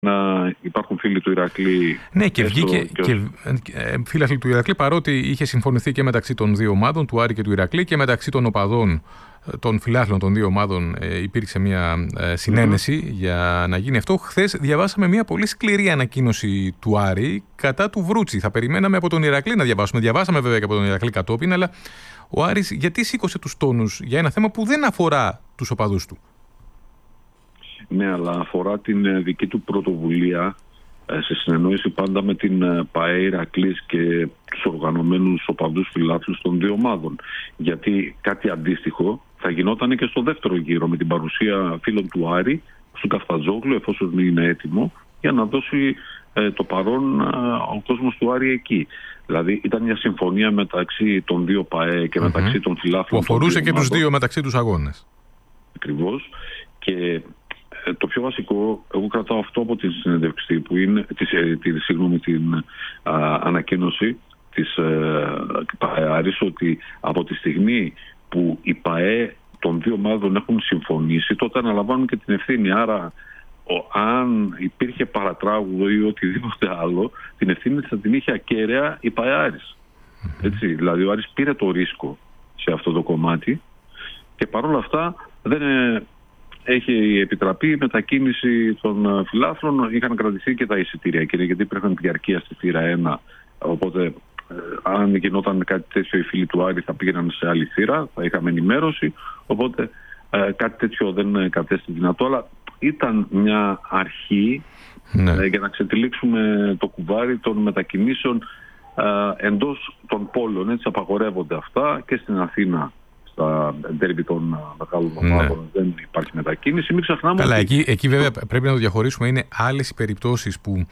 να υπάρχουν φίλοι του Ηρακλή. Ναι, και βγήκε φίλοι του Ηρακλή, παρότι είχε συμφωνηθεί και μεταξύ των δύο ομάδων, του Άρη και του Ηρακλή, και μεταξύ των οπαδών των φιλάθλων των δύο ομάδων υπήρξε μια συνένεση για να γίνει αυτό. Χθες διαβάσαμε μια πολύ σκληρή ανακοίνωση του Άρη κατά του Βρούτσι. Θα περιμέναμε από τον Ηρακλή να διαβάσουμε. Διαβάσαμε βέβαια και από τον Ηρακλή κατόπιν, αλλά ο Άρης γιατί σήκωσε τους τόνους για ένα θέμα που δεν αφορά τους οπαδούς του? Ναι, αλλά αφορά την δική του πρωτοβουλία σε συνεννόηση πάντα με την ΠΑΕ Ηρακλής και τους οργανωμένους οπαδούς φιλάθλους των δύο ομάδων. Γιατί κάτι αντίστοιχο θα γινόταν και στο δεύτερο γύρο με την παρουσία φίλων του Άρη στον Καφτατζόγλου, εφόσον είναι έτοιμο, για να δώσει το παρόν ο κόσμος του Άρη εκεί. Δηλαδή ήταν μια συμφωνία μεταξύ των δύο ΠΑΕ και μεταξύ των φιλάθλων. Που αφορούσε και τους δύο μεταξύ τους αγώνες. Ακριβώς. Και το πιο βασικό, εγώ κρατάω αυτό από τη συνέντευξη που είναι, την ανακοίνωση της ΠΑΕ, ότι από τη στιγμή που οι ΠΑΕ των δύο ομάδων έχουν συμφωνήσει, τότε αναλαμβάνουν και την ευθύνη. Άρα, αν υπήρχε παρατράγουδο ή οτιδήποτε άλλο, την ευθύνη θα την είχε ακέραια η ΠΑΕ Άρης. Έτσι, δηλαδή ο Άρης πήρε το ρίσκο σε αυτό το κομμάτι και παρόλα αυτά δεν έχει επιτραπεί η μετακίνηση των φιλάθλων. Είχαν κρατηθεί και τα εισιτήρια, γιατί υπήρχαν διαρκεία στη θύρα 1. Οπότε, αν γινόταν κάτι τέτοιο, οι φίλοι του Άρη θα πήγαιναν σε άλλη θύρα, θα είχαμε ενημέρωση. Οπότε, κάτι τέτοιο δεν κατέστη δυνατό. Αλλά ήταν μια αρχή για να ξετυλίξουμε το κουβάρι των μετακινήσεων εντός των πόλεων. Έτσι απαγορεύονται αυτά και στην Αθήνα. Στα ντέρμπι των μεγάλων ομάδων δεν υπάρχει μετακίνηση. Μην ξεχνάμε. Καλά, εκεί βέβαια πρέπει να το διαχωρίσουμε. Είναι άλλες οι περιπτώσεις που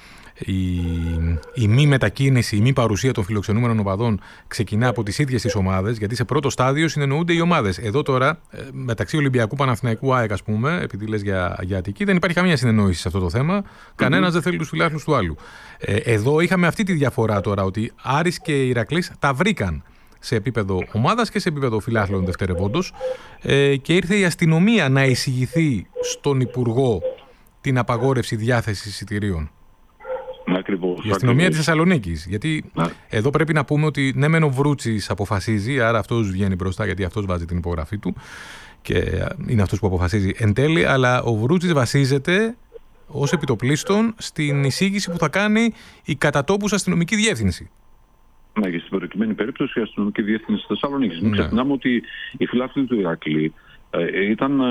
η μη μετακίνηση, η μη παρουσία των φιλοξενούμενων οπαδών ξεκινά από τις ίδιες τις ομάδες, γιατί σε πρώτο στάδιο συνεννοούνται οι ομάδες. Εδώ τώρα, μεταξύ Ολυμπιακού, Παναθηναϊκού, ΑΕΚ, ας πούμε, επειδή λες για Αττική, δεν υπάρχει καμία συνεννόηση σε αυτό το θέμα. Κανένας δεν θέλει τους φιλάθλους του άλλου. Εδώ είχαμε αυτή τη διαφορά τώρα, ότι Άρης και Ηρακλής τα βρήκαν σε επίπεδο ομάδας και σε επίπεδο φιλάθλων δευτερευόντως, και ήρθε η αστυνομία να εισηγηθεί στον Υπουργό την απαγόρευση διάθεσης εισιτηρίων. Ακριβώς, η αστυνομία της Θεσσαλονίκης. Γιατί εδώ πρέπει να πούμε ότι ναι, μεν ο Βρούτσης αποφασίζει, άρα αυτός βγαίνει μπροστά, γιατί αυτός βάζει την υπογραφή του και είναι αυτός που αποφασίζει εν τέλει, αλλά ο Βρούτσης βασίζεται ως επιτοπλίστων στην εισήγηση που θα κάνει η κατατόπους αστυνομική διεύθυνση. Ναι, και στην προκειμένη περίπτωση η αστυνομική διεύθυνση της Θεσσαλονίκης. Μην ξεχνάμε ότι οι φιλάθλοι του Ηρακλή ήταν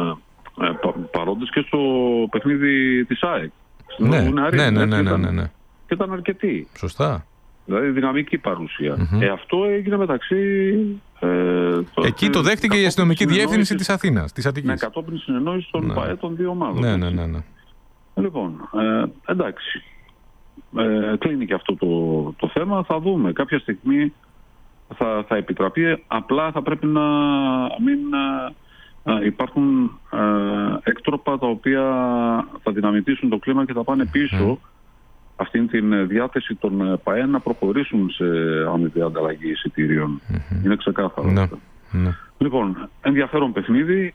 παρόντες και στο παιχνίδι της ΑΕΚ. Ναι. Και ήταν αρκετοί. Σωστά. Δηλαδή δυναμική παρουσία. Αυτό έγινε μεταξύ. Εκεί το δέχτηκε η αστυνομική διεύθυνση της Αθήνας, της Αττικής. Ναι, κατόπιν συνεννόηση των ΠΑΕ των δύο ομάδων. Ναι. Λοιπόν, εντάξει. Κλείνει και αυτό το θέμα. Θα δούμε. Κάποια στιγμή θα επιτραπεί. Απλά θα πρέπει να μην υπάρχουν έκτροπα τα οποία θα δυναμητήσουν το κλίμα και θα πάνε πίσω αυτήν την διάθεση των ΠΑΕ να προχωρήσουν σε αμοιβαία ανταλλαγή εισιτήριων. Είναι ξεκάθαρο. Λοιπόν, ενδιαφέρον παιχνίδι.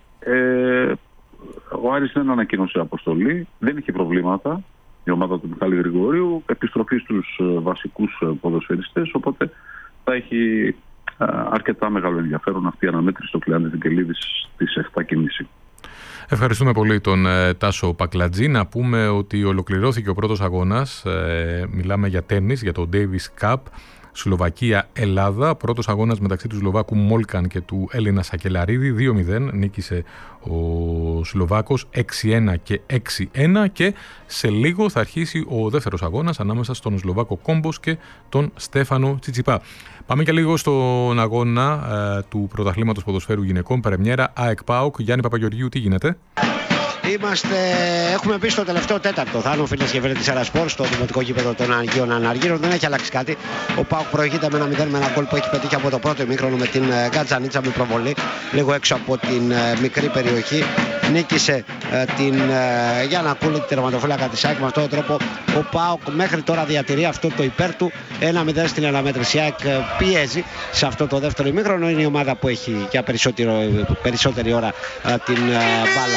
Ο Άρης δεν ανακοίνωσε αποστολή. Δεν είχε προβλήματα η ομάδα του Μιχάλη Γρηγορίου, επιστροφή στους βασικούς ποδοσφαιριστές, οπότε θα έχει αρκετά μεγάλο ενδιαφέρον αυτή η αναμέτρηση στο Κλεάνθη Βικελίδης στις 7:30. Ευχαριστούμε πολύ τον Τάσο Πακλατζή. Να πούμε ότι ολοκληρώθηκε ο πρώτος αγώνας. Μιλάμε για τένις, για το Davis Cup. Σλοβακία-Ελλάδα. Πρώτος αγώνας μεταξύ του Σλοβάκου Μόλκαν και του Έλληνα Σακελαρίδη. 2-0 νίκησε ο Σλοβάκος, 6-1 και 6-1, και σε λίγο θα αρχίσει ο δεύτερος αγώνας ανάμεσα στον Σλοβάκο Κόμπος και τον Στέφανο Τσιτσιπά. Πάμε και λίγο στον αγώνα του πρωταθλήματος ποδοσφαίρου γυναικών, πρεμιέρα ΑΕΚ ΠΑΟΚ. Γιάννη Παπαγεωργίου, τι γίνεται? Έχουμε μπει στο τελευταίο τέταρτο. Θάνο, φίλες και φίλοι της Αερασπορ, στο δημοτικό γήπεδο των Αγίων Αναργύρων. Δεν έχει αλλάξει κάτι. Ο ΠΑΟΚ προηγείται με 1-0 με ένα γκολ που έχει πετύχει από το πρώτο ημίχρονο με την Γκατζανίτσα με προβολή, λίγο έξω από την μικρή περιοχή. Νίκησε την Γιάννα Κούλη, τη τερματοφύλακα της ΑΕΚ. Με αυτόν τον τρόπο ο ΠΑΟΚ μέχρι τώρα διατηρεί αυτό το υπέρ του. 1-0 στην αναμέτρηση. Η ΑΕΚ πιέζει σε αυτό το δεύτερο ημίχρονο. Είναι η ομάδα που έχει για περισσότερη ώρα την μπάλα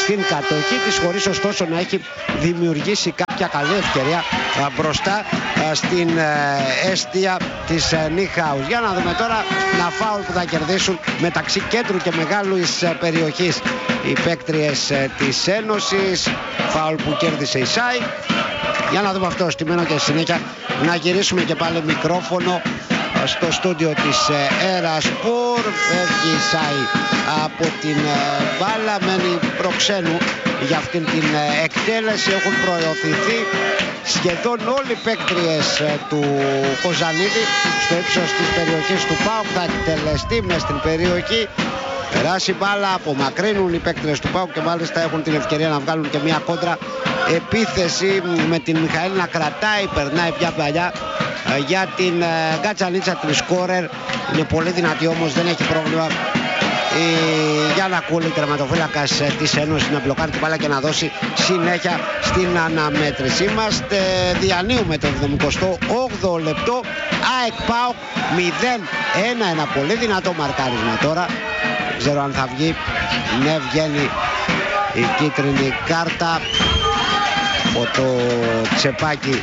στην κατοχή της, χωρίς ωστόσο να έχει δημιουργήσει κάποια καλή ευκαιρία μπροστά στην αιστεία της Νιχάους. Για να δούμε τώρα ένα φάουλ που θα κερδίσουν μεταξύ κέντρου και μεγάλης περιοχής οι παίκτριες της Ένωσης. Φάουλ που κέρδισε η ΣΑΙ. Για να δούμε αυτό στημένο και συνέχεια να γυρίσουμε και πάλι μικρόφωνο στο στούντιο της Ερασπορ. Φεύγει η ΣΑΙ από την μπάλα, μένει προξένου για αυτήν την εκτέλεση. Έχουν προωθηθεί σχεδόν όλοι οι παίκτριες του Κοζανίδη στο ύψος της περιοχής του ΠΑΟΚ. Θα εκτελεστεί μες στην περιοχή, περάσει μπάλα, απομακρύνουν οι παίκτριες του ΠΑΟΚ και μάλιστα έχουν την ευκαιρία να βγάλουν και μια κόντρα επίθεση με την Μιχαήλ να κρατάει, περνάει πια παλιά για την Γκατσανίτσα, την σκόρερ. Είναι πολύ δυνατή όμως, δεν έχει πρόβλημα η Γιάννα Κούλη, τερματοφύλακας της Ένωσης, να μπλοκάρει την μπάλα και να δώσει συνέχεια στην αναμέτρηση. Είμαστε, διανύουμε το 78ο λεπτό. ΑΕΚ ΠΑΟΚ 0-1, ένα πολύ δυνατό μαρκάρισμα τώρα. Δεν ξέρω αν θα βγει. Ναι, βγαίνει η κίτρινη κάρτα από το τσεπάκι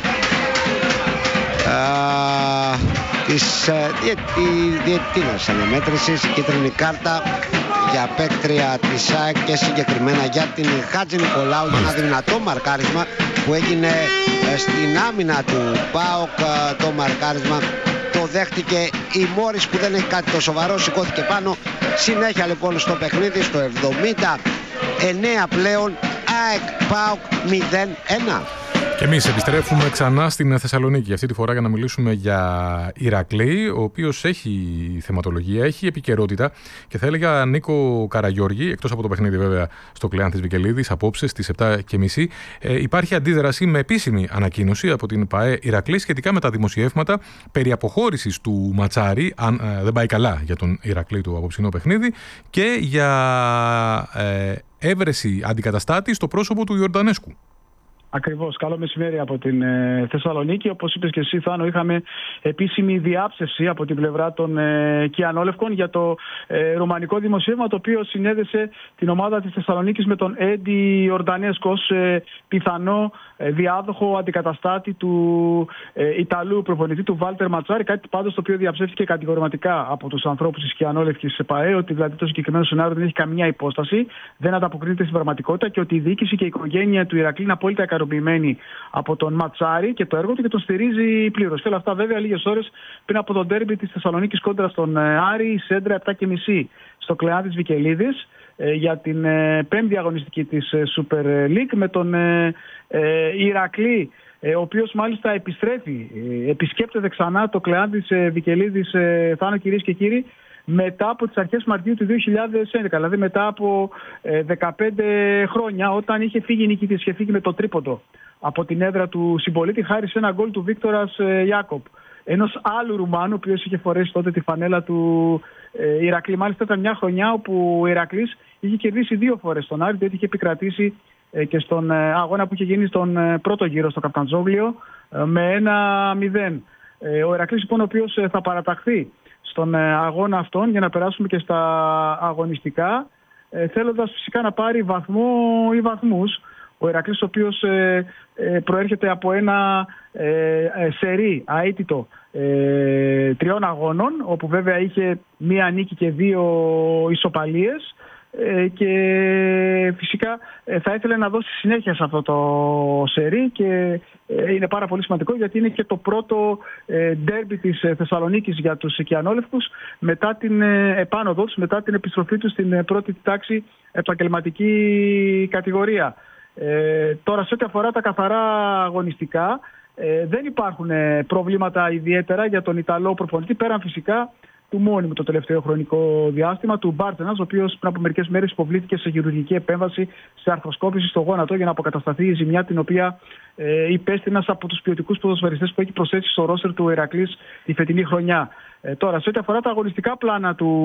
της διετήνας αναμέτρησης. Κίτρινη κάρτα για παίκτρια της ΑΕΚ και συγκεκριμένα για την Χάτζη Νικολάου για ένα δυνατό μαρκάρισμα που έγινε στην άμυνα του ΠΑΟΚ. Το μαρκάρισμα το δέχτηκε η Μόρις που δεν έχει κάτι το σοβαρό, σηκώθηκε πάνω. Συνέχεια λοιπόν στο παιχνίδι, στο 79 πλέον, ΑΕΚ ΠΑΟΚ 0-1. Και εμείς επιστρέφουμε ξανά στην Θεσσαλονίκη, αυτή τη φορά για να μιλήσουμε για Ηρακλή, ο οποίος έχει θεματολογία, έχει επικαιρότητα και θα έλεγα Νίκο Καραγιώργη, εκτός από το παιχνίδι βέβαια στο Κλεάνθης Βικελίδης, απόψε στις 7:30, υπάρχει αντίδραση με επίσημη ανακοίνωση από την ΠΑΕ Ηρακλή σχετικά με τα δημοσιεύματα περί αποχώρησης του Ματσάρη, αν δεν πάει καλά για τον Ηρακλή του απόψινό παιχνίδι, και για έβρεση αντικαταστάτη στο πρόσωπο του Ιορδανέσκου. Ακριβώς. Καλό μεσημέρι από την Θεσσαλονίκη. Όπως είπες και εσύ, Θάνο, είχαμε επίσημη διάψευση από την πλευρά των Κιανόλευκων για το ρουμανικό δημοσίευμα, το οποίο συνέδεσε την ομάδα της Θεσσαλονίκης με τον Έντι Ιορδανέσκο ως πιθανό διάδοχο αντικαταστάτη του Ιταλού προπονητή του Βάλτερ Ματσάρη. Κάτι πάντως το οποίο διαψεύθηκε κατηγορηματικά από τους ανθρώπους της Κιανόλευκης ΠΑΕ, ότι δηλαδή το συγκεκριμένο σενάριο δεν έχει καμία υπόσταση, δεν ανταποκρίνεται στην πραγματικότητα και ότι η διοίκηση και η οικογένεια του Ηρακλή είναι απόλυτα ικανοποιημένη από τον Ματσάρη και το έργο του και τον στηρίζει πλήρως. Και όλα αυτά βέβαια λίγες ώρες πριν από τον ντέρμπι της Θεσσαλονίκης κόντρα στον Άρη, η Σέντρα 7:30 στο Κλεάνθης Βικελίδης για την πέμπτη αγωνιστική της Super League με τον Ηρακλή, ο οποίος μάλιστα επιστρέφει, επισκέπτεται ξανά το Κλεάνθης Βικελίδης, Θάνο, κυρίες και κύριοι, μετά από τις αρχές Μαρτίου του 2011, δηλαδή μετά από 15 χρόνια, όταν είχε φύγει νικητής, είχε φύγει με το τρίποντο από την έδρα του συμπολίτη χάρη σε ένα γκολ του Βίκτορας Ιάκοπ, ενός άλλου Ρουμάνου, ο οποίος είχε φορέσει τότε τη φανέλα του Ηρακλή. Μάλιστα ήταν μια χρονιά όπου ο Ηρακλής είχε κερδίσει 2 φορές τον Άρη, διότι είχε επικρατήσει και στον αγώνα που είχε γίνει στον πρώτο γύρο στο Καπταντζόγλιο με 1-0. Ο Ηρακλής λοιπόν, ο οποίος θα παραταχθεί στον αγώνα αυτόν για να περάσουμε και στα αγωνιστικά, θέλοντας φυσικά να πάρει βαθμό ή βαθμούς. Ο Ηρακλής, ο οποίος προέρχεται από ένα σερί αίτητο 3 αγώνων, όπου βέβαια είχε 1 νίκη και 2 ισοπαλίες, και φυσικά θα ήθελε να δώσει συνέχεια σε αυτό το σερί και είναι πάρα πολύ σημαντικό γιατί είναι και το πρώτο ντέρμπι της Θεσσαλονίκης για τους Κιανόλευκους μετά την επάνωδο τους, μετά την επιστροφή τους στην πρώτη τάξη επαγγελματική κατηγορία. Τώρα σε ό,τι αφορά τα καθαρά αγωνιστικά, δεν υπάρχουν προβλήματα ιδιαίτερα για τον Ιταλό προπονητή, πέραν φυσικά του μόνιμου το τελευταίο χρονικό διάστημα, του Μπάρτενας, ο οποίος πριν από μερικές μέρες υποβλήθηκε σε χειρουργική επέμβαση, σε αρθροσκόπηση στο γόνατο για να αποκατασταθεί η ζημιά την οποία υπέστη ένας από τους ποιοτικούς ποδοσφαιριστές που έχει προσθέσει στο ρόστερ του Ηρακλής τη φετινή χρονιά. Τώρα, σε ό,τι αφορά τα αγωνιστικά πλάνα του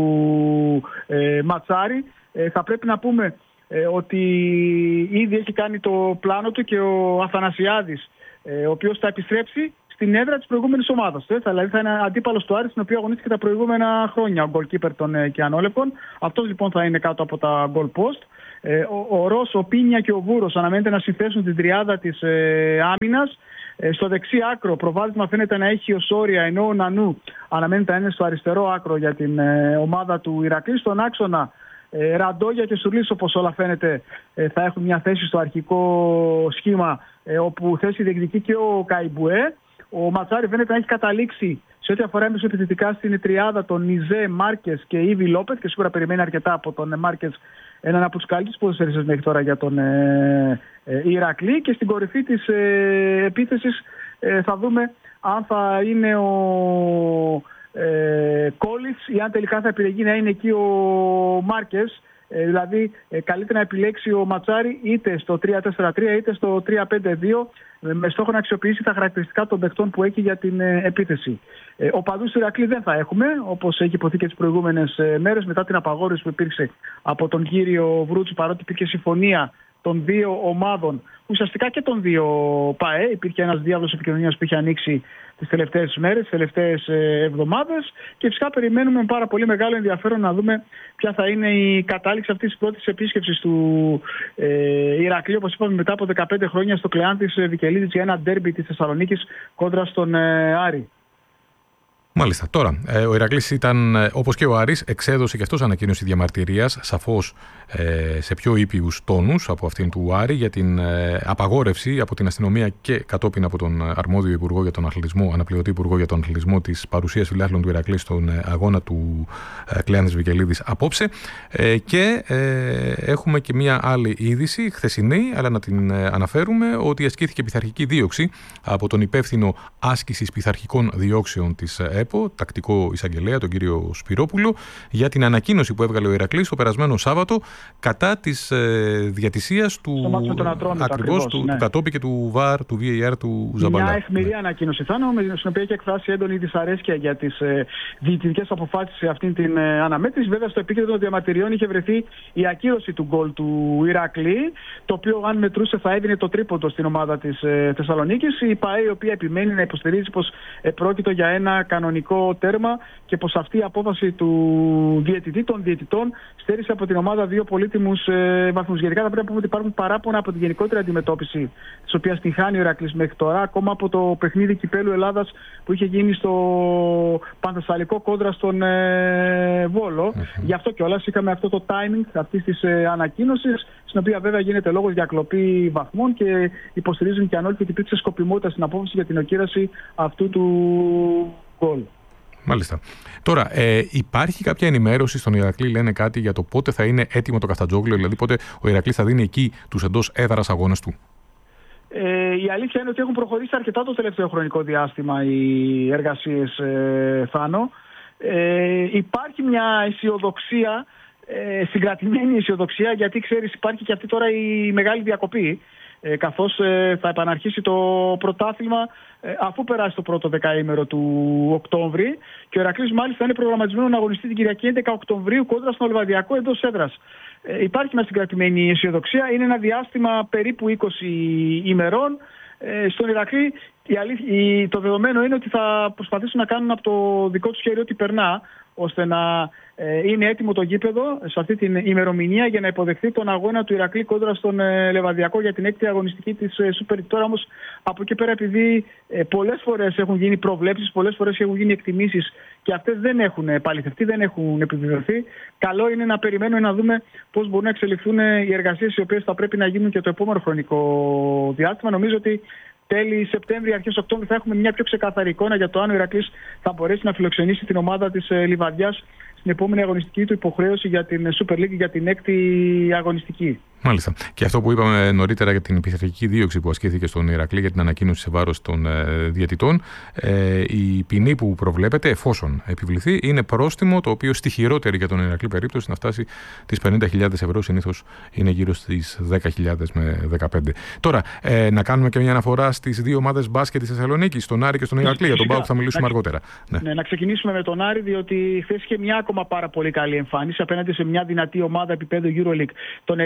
Ματσάρη, θα πρέπει να πούμε ότι ήδη έχει κάνει το πλάνο του και ο Αθανασιάδης, ο οποίος θα επιστρέψει στην έδρα της προηγούμενης ομάδας. Δηλαδή θα είναι αντίπαλος του Άρη, στην οποία αγωνίστηκε τα προηγούμενα χρόνια ο goalkeeper των Κιανόλευκων. Αυτός λοιπόν θα είναι κάτω από τα goal post. Ο Ρος, ο Πίνια και ο Βούρος αναμένεται να συνθέσουν την τριάδα της άμυνας. Στο δεξί άκρο προβάδισμα φαίνεται να έχει ο Σόρια, ενώ ο Νανού αναμένεται να είναι στο αριστερό άκρο για την ομάδα του Ηρακλή. Στον άξονα Ραντόγια και Σουρλής, όπως όλα φαίνεται, θα έχουν μια θέση στο αρχικό σχήμα, όπου θέση διεκδικεί και ο Καϊμπουέ. Ο Ματσάρη φαίνεται να έχει καταλήξει σε ό,τι αφορά μεσοεπιθετικά στην τριάδα των Νιζέ, Μάρκες και Ήβι Λόπετ, και σίγουρα περιμένει αρκετά από τον Μάρκες, έναν από τους καλύτερους ποδοσφαιριστές μέχρι τώρα για τον Ηρακλή. Και στην κορυφή της επίθεσης θα δούμε αν θα είναι ο Κόλιτς ή αν τελικά θα επιλεγεί να είναι εκεί ο Μάρκες. Δηλαδή καλύτερα να επιλέξει ο Ματσάρη είτε στο 3-4-3 είτε στο 3-5-2, με στόχο να αξιοποιήσει τα χαρακτηριστικά των παιχτών που έχει για την επίθεση. Οπαδούς του Ηρακλή δεν θα έχουμε, όπως έχει υποθεί και τις προηγούμενες μέρες, μετά την απαγόρευση που υπήρξε από τον κύριο Βρούτσι, παρότι υπήρχε συμφωνία των δύο ομάδων, ουσιαστικά και των δύο ΠΑΕ. Υπήρχε ένας διάβλος επικοινωνίας που είχε ανοίξει τις τελευταίες μέρες, τις τελευταίες εβδομάδες, και φυσικά περιμένουμε με πάρα πολύ μεγάλο ενδιαφέρον να δούμε ποια θα είναι η κατάληξη αυτής της πρώτης επίσκεψης του Ηρακλή, όπως είπαμε, μετά από 15 χρόνια στο Κλεάνθης Βικελίδης για ένα ντέρμπι της Θεσσαλονίκης κόντρα στον Άρη. Μάλιστα. Τώρα, ο Ηρακλής ήταν, όπως και ο Άρης, εξέδωσε και αυτός ανακοίνωση διαμαρτυρίας, σαφώς σε πιο ήπιους τόνους από αυτήν του Άρη, για την απαγόρευση από την αστυνομία και κατόπιν από τον αρμόδιο Υπουργό για τον Αθλητισμό, αναπληρωτή Υπουργό για τον Αθλητισμό, της παρουσίας φιλάθλων του Ηρακλή στον αγώνα του Κλεάνθης Βικελίδης απόψε. Και έχουμε και μια άλλη είδηση, χθεσινή, αλλά να την αναφέρουμε, ότι ασκήθηκε πειθαρχική δίωξη από τον υπεύθυνο άσκησης πειθαρχικών διώξεων της ΕΠΟ, τακτικό εισαγγελέα, τον κύριο Σπυρόπουλο, για την ανακοίνωση που έβγαλε ο Ηρακλής το περασμένο Σάββατο κατά της διατησίας του κατόπι και του VAR, του VAR του Ζαμπαλά. Μια αιχμηρή ανακοίνωση, στην οποία έχει εκφράσει έντονη δυσαρέσκεια για τις διαιτητικές αποφάσεις σε αυτήν την αναμέτρηση. Βέβαια, στο επίκεντρο των διαμαρτυριών είχε βρεθεί η ακύρωση του γκολ του Ηρακλή, το οποίο, αν μετρούσε, θα έδινε το τρίποντο στην ομάδα της Θεσσαλονίκης. Η ΠΑΕ, η οποία επιμένει να υποστηρίζει πως πρόκειται για ένα κανονικό τέρμα και πως αυτή η απόφαση του διαιτητή, των διαιτητών, στέρισε από την ομάδα δύο πολύτιμους βαθμούς. Γενικά, θα πρέπει να πούμε ότι υπάρχουν παράπονα από τη γενικότερη αντιμετώπιση, της οποίας την χάνει ο Ηρακλής μέχρι τώρα, ακόμα από το παιχνίδι Κυπέλλου Ελλάδας που είχε γίνει στο Πανθεσσαλικό κόντρα στον Βόλο. Γι' αυτό κιόλας είχαμε αυτό το timing αυτής της ανακοίνωσης, στην οποία βέβαια γίνεται λόγος για κλοπή βαθμών και υποστηρίζουν και ανόλυτη ότι υπήρξε σκοπιμότητα στην απόφαση για την οκύρωση αυτού του γκολ. Μάλιστα. Τώρα, υπάρχει κάποια ενημέρωση στον Ηρακλή, λένε κάτι για το πότε θα είναι έτοιμο το Καφτατζόγλιο, δηλαδή πότε ο Ηρακλής θα δίνει εκεί τους εντός έδρας αγώνες του? Η αλήθεια είναι ότι έχουν προχωρήσει αρκετά το τελευταίο χρονικό διάστημα οι εργασίες, Θάνο. Υπάρχει μια αισιοδοξία, συγκρατημένη αισιοδοξία, γιατί ξέρεις, υπάρχει και αυτή τώρα η μεγάλη διακοπή, καθώς θα επαναρχίσει το πρωτάθλημα αφού περάσει το πρώτο δεκαήμερο του Οκτώβρη, και ο Ηρακλής μάλιστα είναι προγραμματισμένο να αγωνιστεί την Κυριακή 11 Οκτωβρίου κόντρα στον Λιβαδιακό εντός έδρας. Υπάρχει μια συγκρατημένη αισιοδοξία, είναι ένα διάστημα περίπου 20 ημερών. Στον Ηρακλή το δεδομένο είναι ότι θα προσπαθήσουν να κάνουν από το δικό τους χέρι ό,τι περνά, ώστε να είναι έτοιμο το γήπεδο σε αυτή την ημερομηνία για να υποδεχθεί τον αγώνα του Ηρακλή κόντρα στον Λεβαδιακό για την έκτη αγωνιστική της Super League. Τώρα όμως, από εκεί πέρα, επειδή πολλές φορές έχουν γίνει προβλέψεις, πολλές φορές έχουν γίνει εκτιμήσεις και αυτές δεν έχουν επαληθευτεί, δεν έχουν επιβεβαιωθεί, καλό είναι να περιμένουμε να δούμε πώς μπορούν να εξελιχθούν οι εργασίες οι οποίες θα πρέπει να γίνουν και το επόμενο χρονικό διάστημα. Νομίζω ότι τέλη Σεπτέμβρη, αρχές Οκτώβρη θα έχουμε μια πιο ξεκάθαρη εικόνα για το αν ο Ηρακλής θα μπορέσει να φιλοξενήσει την ομάδα της Λιβαδιάς στην επόμενη αγωνιστική του υποχρέωση για την Super League, για την έκτη αγωνιστική. Μάλιστα. Και αυτό που είπαμε νωρίτερα για την πειθαρχική δίωξη που ασκήθηκε στον Ηρακλή για την ανακοίνωση σε βάρος των διαιτητών, η ποινή που προβλέπεται, εφόσον επιβληθεί, είναι πρόστιμο, το οποίο στη χειρότερη για τον Ηρακλή περίπτωση να φτάσει τις 50.000 ευρώ, συνήθως είναι γύρω στις 10.000 με 15. Τώρα, να κάνουμε και μια αναφορά στις δύο ομάδες μπάσκετ της Θεσσαλονίκης, τον Άρη και στον Ηρακλή. Για τον ΠΑΟΚ θα μιλήσουμε αργότερα. Ναι, να ξεκινήσουμε με τον Άρη, διότι χθες είχε μια ακόμα πάρα πολύ καλή εμφάνιση απέναντι σε μια δυνατή ομάδα επίπεδου EuroLeague, τον Ερυθρό Αστέρα.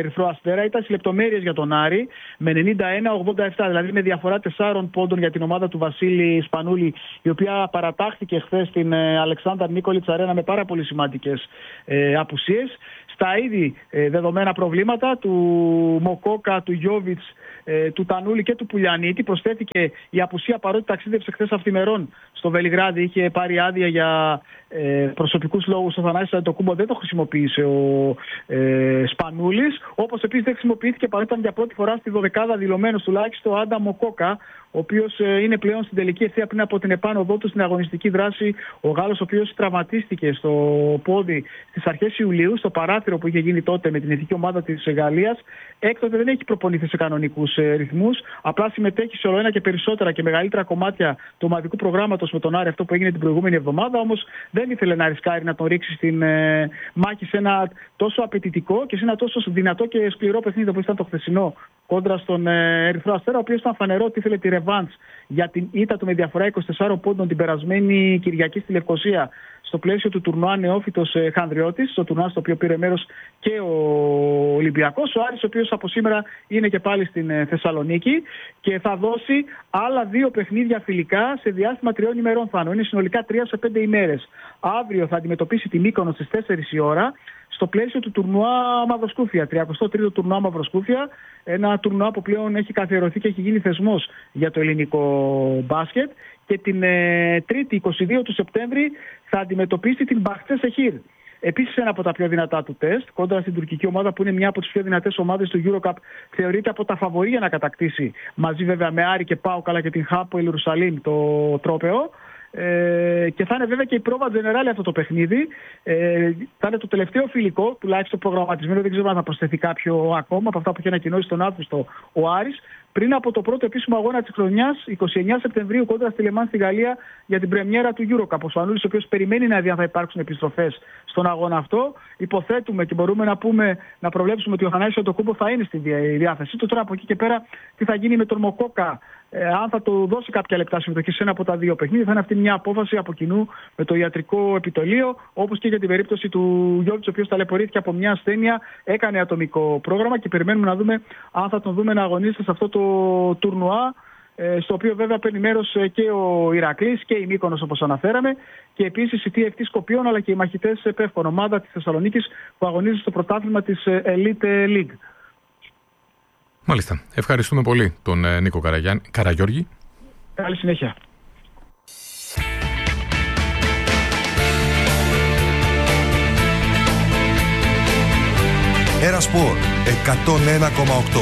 Αστέρα ήταν στις λεπτομέρειες για τον Άρη με 91-87, δηλαδή με διαφορά 4 πόντων για την ομάδα του Βασίλη Σπανούλη, η οποία παρατάχθηκε χθες στην Αλεξάνδρ Νίκολιτς Αρένα με πάρα πολύ σημαντικές απουσίες. Στα ήδη δεδομένα προβλήματα του Μοκόκα, του Γιόβιτς, του Τανούλη και του Πουλιανίτη προσθέθηκε η απουσία, παρότι ταξίδευσε χθες αυθημερών στο Βελιγράδι, είχε πάρει άδεια για προσωπικούς λόγους. Ο Θανάσης Αντετοκούμπο δεν το χρησιμοποίησε ο Σπανούλης, όπως επίσης δεν χρησιμοποιήθηκε, παρότι ήταν για πρώτη φορά στη 12η δηλωμένος τουλάχιστον ο Άντα Μοκόκα, ο οποίος είναι πλέον στην τελική ευθεία πριν από την επάνωδό του στην αγωνιστική δράση. Ο Γάλλος, ο οποίος τραυματίστηκε στο πόδι στις αρχές Ιουλίου, στο παράθυρο που είχε γίνει τότε με την εθνική ομάδα της Γαλλίας. Έκτοτε δεν έχει προπονηθεί σε κανονικούς ρυθμούς. Απλά συμμετέχει σε όλο ένα και περισσότερα και μεγαλύτερα κομμάτια του ομαδικού προγράμματος με τον Άρη, αυτό που έγινε την προηγούμενη εβδομάδα. Όμως δεν ήθελε να ρισκάρει να τον ρίξει στην μάχη σε ένα τόσο απαιτητικό και σε ένα τόσο δυνατό και σκληρό παιχνίδι που ήταν το χθεσινό κόντρα στον Ερυθρό Αστέρα, ο οποίος ήταν φανερό ότι ήθελε τη ρεβάνς για την ήττα του με διαφορά 24 πόντων την περασμένη Κυριακή στη Λευκοσία στο πλαίσιο του τουρνουά Νεόφυτος Χανδριώτης, στο τουρνουά στο οποίο πήρε μέρος και ο Ολυμπιακός. Ο Άρης, ο οποίος από σήμερα είναι και πάλι στην Θεσσαλονίκη και θα δώσει άλλα 2 παιχνίδια φιλικά σε διάστημα 3 ημερών. Είναι συνολικά 3 σε 5 ημέρες. Αύριο θα αντιμετωπίσει τη Μύκονο στις 4 η ώρα στο πλαίσιο του τουρνουά Μαυροσκούφια, 33ο τουρνουά Μαυροσκούφια, ένα τουρνουά που πλέον έχει καθιερωθεί και έχει γίνει θεσμός για το ελληνικό μπάσκετ. Και την Τρίτη, 22 του Σεπτέμβρη, θα αντιμετωπίσει την Μπαχτσέ Σεχίρ. Επίσης ένα από τα πιο δυνατά του τεστ, κόντρα στην τουρκική ομάδα που είναι μια από τις πιο δυνατές ομάδες του EuroCup, θεωρείται από τα φαβορί για να κατακτήσει, μαζί βέβαια με Άρη και ΠΑΟΚ αλλά και την Χάποελ Ιερουσαλήμ, το τρόπαιο. Και θα είναι βέβαια και η πρόβα τζενεράλη αυτό το παιχνίδι. Θα είναι το τελευταίο φιλικό, τουλάχιστον προγραμματισμένο. Δεν ξέρω αν θα προσθεθεί κάποιο ακόμα από αυτά που είχε ανακοινώσει τον Αύγουστο ο Άρης, πριν από το πρώτο επίσημο αγώνα της χρονιάς, 29 Σεπτεμβρίου, κόντρα στη Λεμάν στη Γαλλία, για την πρεμιέρα του EuroCup. Ο Σπανούλης, ο οποίος περιμένει να δει αν θα υπάρξουν επιστροφές στον αγώνα αυτό. Υποθέτουμε και μπορούμε να προβλέψουμε ότι ο Θανάσης Αντετοκούμπο θα είναι στη διάθεσή του. Τώρα από εκεί και πέρα, τι θα γίνει με τον Μοκόκα, αν θα του δώσει κάποια λεπτά συμμετοχή σε ένα από τα 2 παιχνίδια, θα είναι αυτή μια απόφαση από κοινού με το ιατρικό επιτολείο, όπως και για την περίπτωση του Γιώργη, ο οποίος ταλαιπωρήθηκε από μια ασθένεια, έκανε ατομικό πρόγραμμα και περιμένουμε να δούμε αν θα τον δούμε να αγωνίζεται σε αυτό το τουρνουά, στο οποίο βέβαια παίρνει μέρος και ο Ηρακλής και η Μύκονος, όπως αναφέραμε, και επίσης η TFT Σκοπίων αλλά και οι μαχητές Πεύκων, ομάδα της Θεσσαλονίκης που αγωνίζεται στο πρωτάθλημα της Elite League. Μάλιστα. Ευχαριστούμε πολύ τον Νίκο Καραγιώργη. Καλή συνέχεια. Ερασπορ 101,8.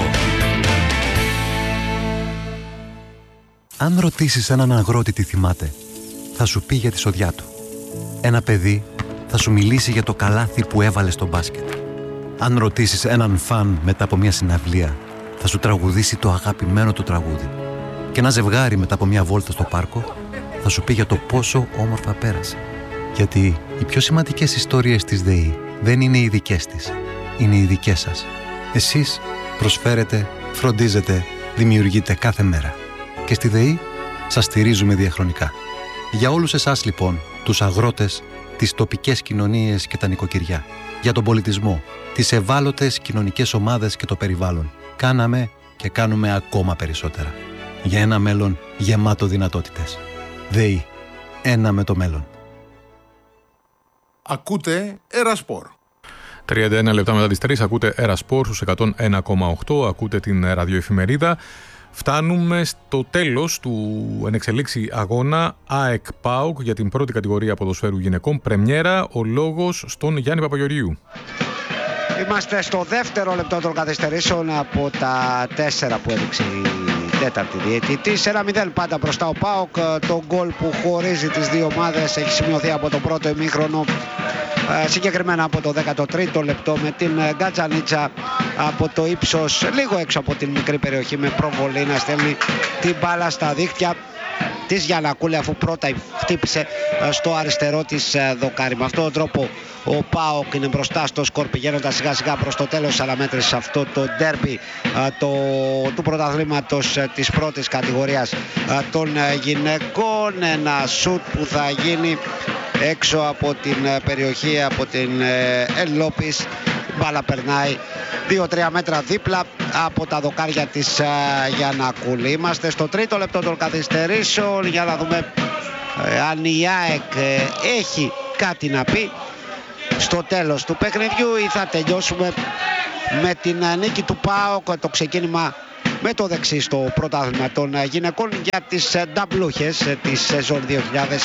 Αν ρωτήσεις έναν αγρότη τι θυμάται, θα σου πει για τη σοδιά του. Ένα παιδί θα σου μιλήσει για το καλάθι που έβαλε στο μπάσκετ. Αν ρωτήσεις έναν φαν μετά από μια συναυλία, θα σου τραγουδήσει το αγαπημένο του τραγούδι. Και ένα ζευγάρι μετά από μια βόλτα στο πάρκο θα σου πει για το πόσο όμορφα πέρασε. Γιατί οι πιο σημαντικές ιστορίες της ΔΕΗ δεν είναι οι δικές της, είναι οι δικές σας. Εσείς προσφέρετε, φροντίζετε, δημιουργείτε κάθε μέρα. Και στη ΔΕΗ σας στηρίζουμε διαχρονικά. Για όλους εσάς λοιπόν, τους αγρότες, τις τοπικές κοινωνίες και τα νοικοκυριά, για τον πολιτισμό, τις ευάλωτες κοινωνικές ομάδες και το περιβάλλον, κάναμε και κάνουμε ακόμα περισσότερα. Για ένα μέλλον γεμάτο δυνατότητες. ΔΕΗ. Ένα με το μέλλον. Ακούτε Ερασπορ. 31 λεπτά μετά τις 3 ακούτε Ερασπορ στους 101,8, ακούτε την ραδιοεφημερίδα. Φτάνουμε στο τέλος του ενεξελίξη αγώνα ΑΕΚ ΠΑΟΚ για την πρώτη κατηγορία ποδοσφαίρου γυναικών. Πρεμιέρα, ο λόγος στον Γιάννη Παπαγεωργίου. Είμαστε στο δεύτερο λεπτό των καθυστερήσεων από τα 4 που έδειξε η τέταρτη διαιτητής. 1-0 πάντα μπροστά ο ΠΑΟΚ. Το γκολ που χωρίζει τις δύο ομάδες έχει σημειωθεί από το πρώτο ημίχρονο, συγκεκριμένα από το 13ο λεπτό, με την Γκατζανίτσα από το ύψος, λίγο έξω από την μικρή περιοχή, με προβολή να στέλνει την μπάλα στα δίχτυα της Γιαννακούλη, αφού πρώτα χτύπησε στο αριστερό της δοκάρι. Με αυτόν τον τρόπο ο ΠΑΟΚ είναι μπροστά στο σκορ, πηγαίνοντας σιγά σιγά προς το τέλος της αναμέτρησης σε αυτό το ντέρμπι του πρωταθλήματος της πρώτης κατηγορίας των γυναικών. Ένα σουτ που θα γίνει έξω από την περιοχή, από την Ελόπης, μπάλα περνάει 2-3 μέτρα δίπλα από τα δοκάρια της Γιαννακούλη. Είμαστε στο τρίτο λεπτό των καθυστερήσεων, για να δούμε αν η ΑΕΚ έχει κάτι να πει στο τέλος του παιχνιδιού ή θα τελειώσουμε με την νίκη του ΠΑΟΚ, το ξεκίνημα με το δεξί στο πρωτάθλημα των γυναικών για τις νταμπλούχες της σεζόν 2026.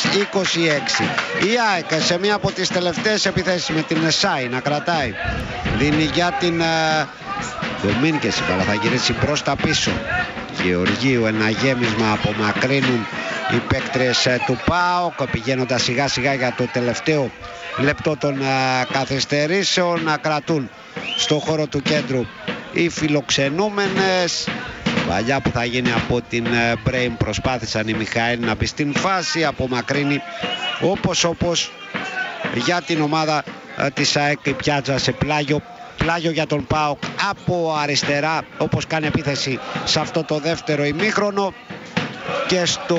Η ΑΕΚ σε μία από τις τελευταίες επιθέσεις με την ΣΑΙ να κρατάει, δίνει για την Ντομίνκες, αλλά θα γυρίσει προς τα πίσω. Γεωργίου, ένα γέμισμα, απομακρύνουν οι παίκτρες του ΠΑΟΚ, πηγαίνοντας σιγά σιγά για το τελευταίο λεπτό των καθυστερήσεων, να κρατούν στο χώρο του κέντρου οι φιλοξενούμενες. Παλιά που θα γίνει από την Μπρέιμ, προσπάθησαν οι Μιχαήλ να μπει στην φάση, απομακρύνει όπως για την ομάδα της ΑΕΚ η Πιάτζα σε πλάγιο για τον ΠΑΟΚ από αριστερά, όπως κάνει επίθεση σε αυτό το δεύτερο ημίχρονο. Και στο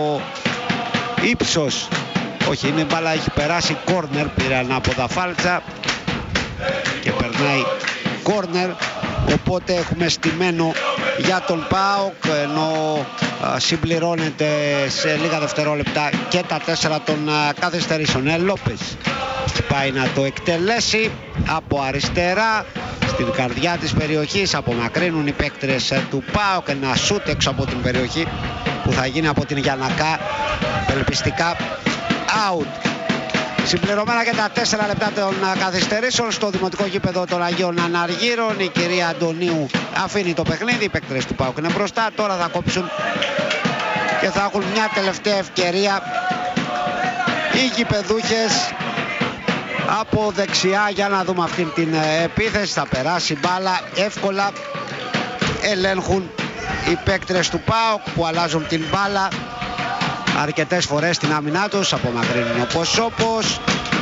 ύψος, όχι, είναι μπάλα, έχει περάσει κόρνερ, πήρε ανάποδα φάλτσα και περνάει κόρνερ, οπότε έχουμε στημένο για τον ΠΑΟΚ, ενώ συμπληρώνεται σε λίγα δευτερόλεπτα και τα 4 των καθυστερήσεων. Λόπες πάει να το εκτελέσει από αριστερά στην καρδιά της περιοχής, απομακρύνουν οι παίκτρες του ΠΑΟΚ, ένα σούτ έξω από την περιοχή που θα γίνει από την Γιαννακά, ελπιστικά out. Συμπληρωμένα και τα 4 λεπτά των καθυστερήσεων στο δημοτικό γήπεδο των Αγίων Αναργύρων. Η κυρία Αντωνίου αφήνει το παιχνίδι, οι παίκτρες του ΠΑΟΚ είναι μπροστά, τώρα θα κόψουν και θα έχουν μια τελευταία ευκαιρία οι γηπεδούχες από δεξιά, για να δούμε αυτή την επίθεση. Θα περάσει μπάλα εύκολα, ελέγχουν οι παίκτρες του ΠΑΟΚ που αλλάζουν την μπάλα αρκετές φορές στην άμυνά τους, απομακρύνουν όπως.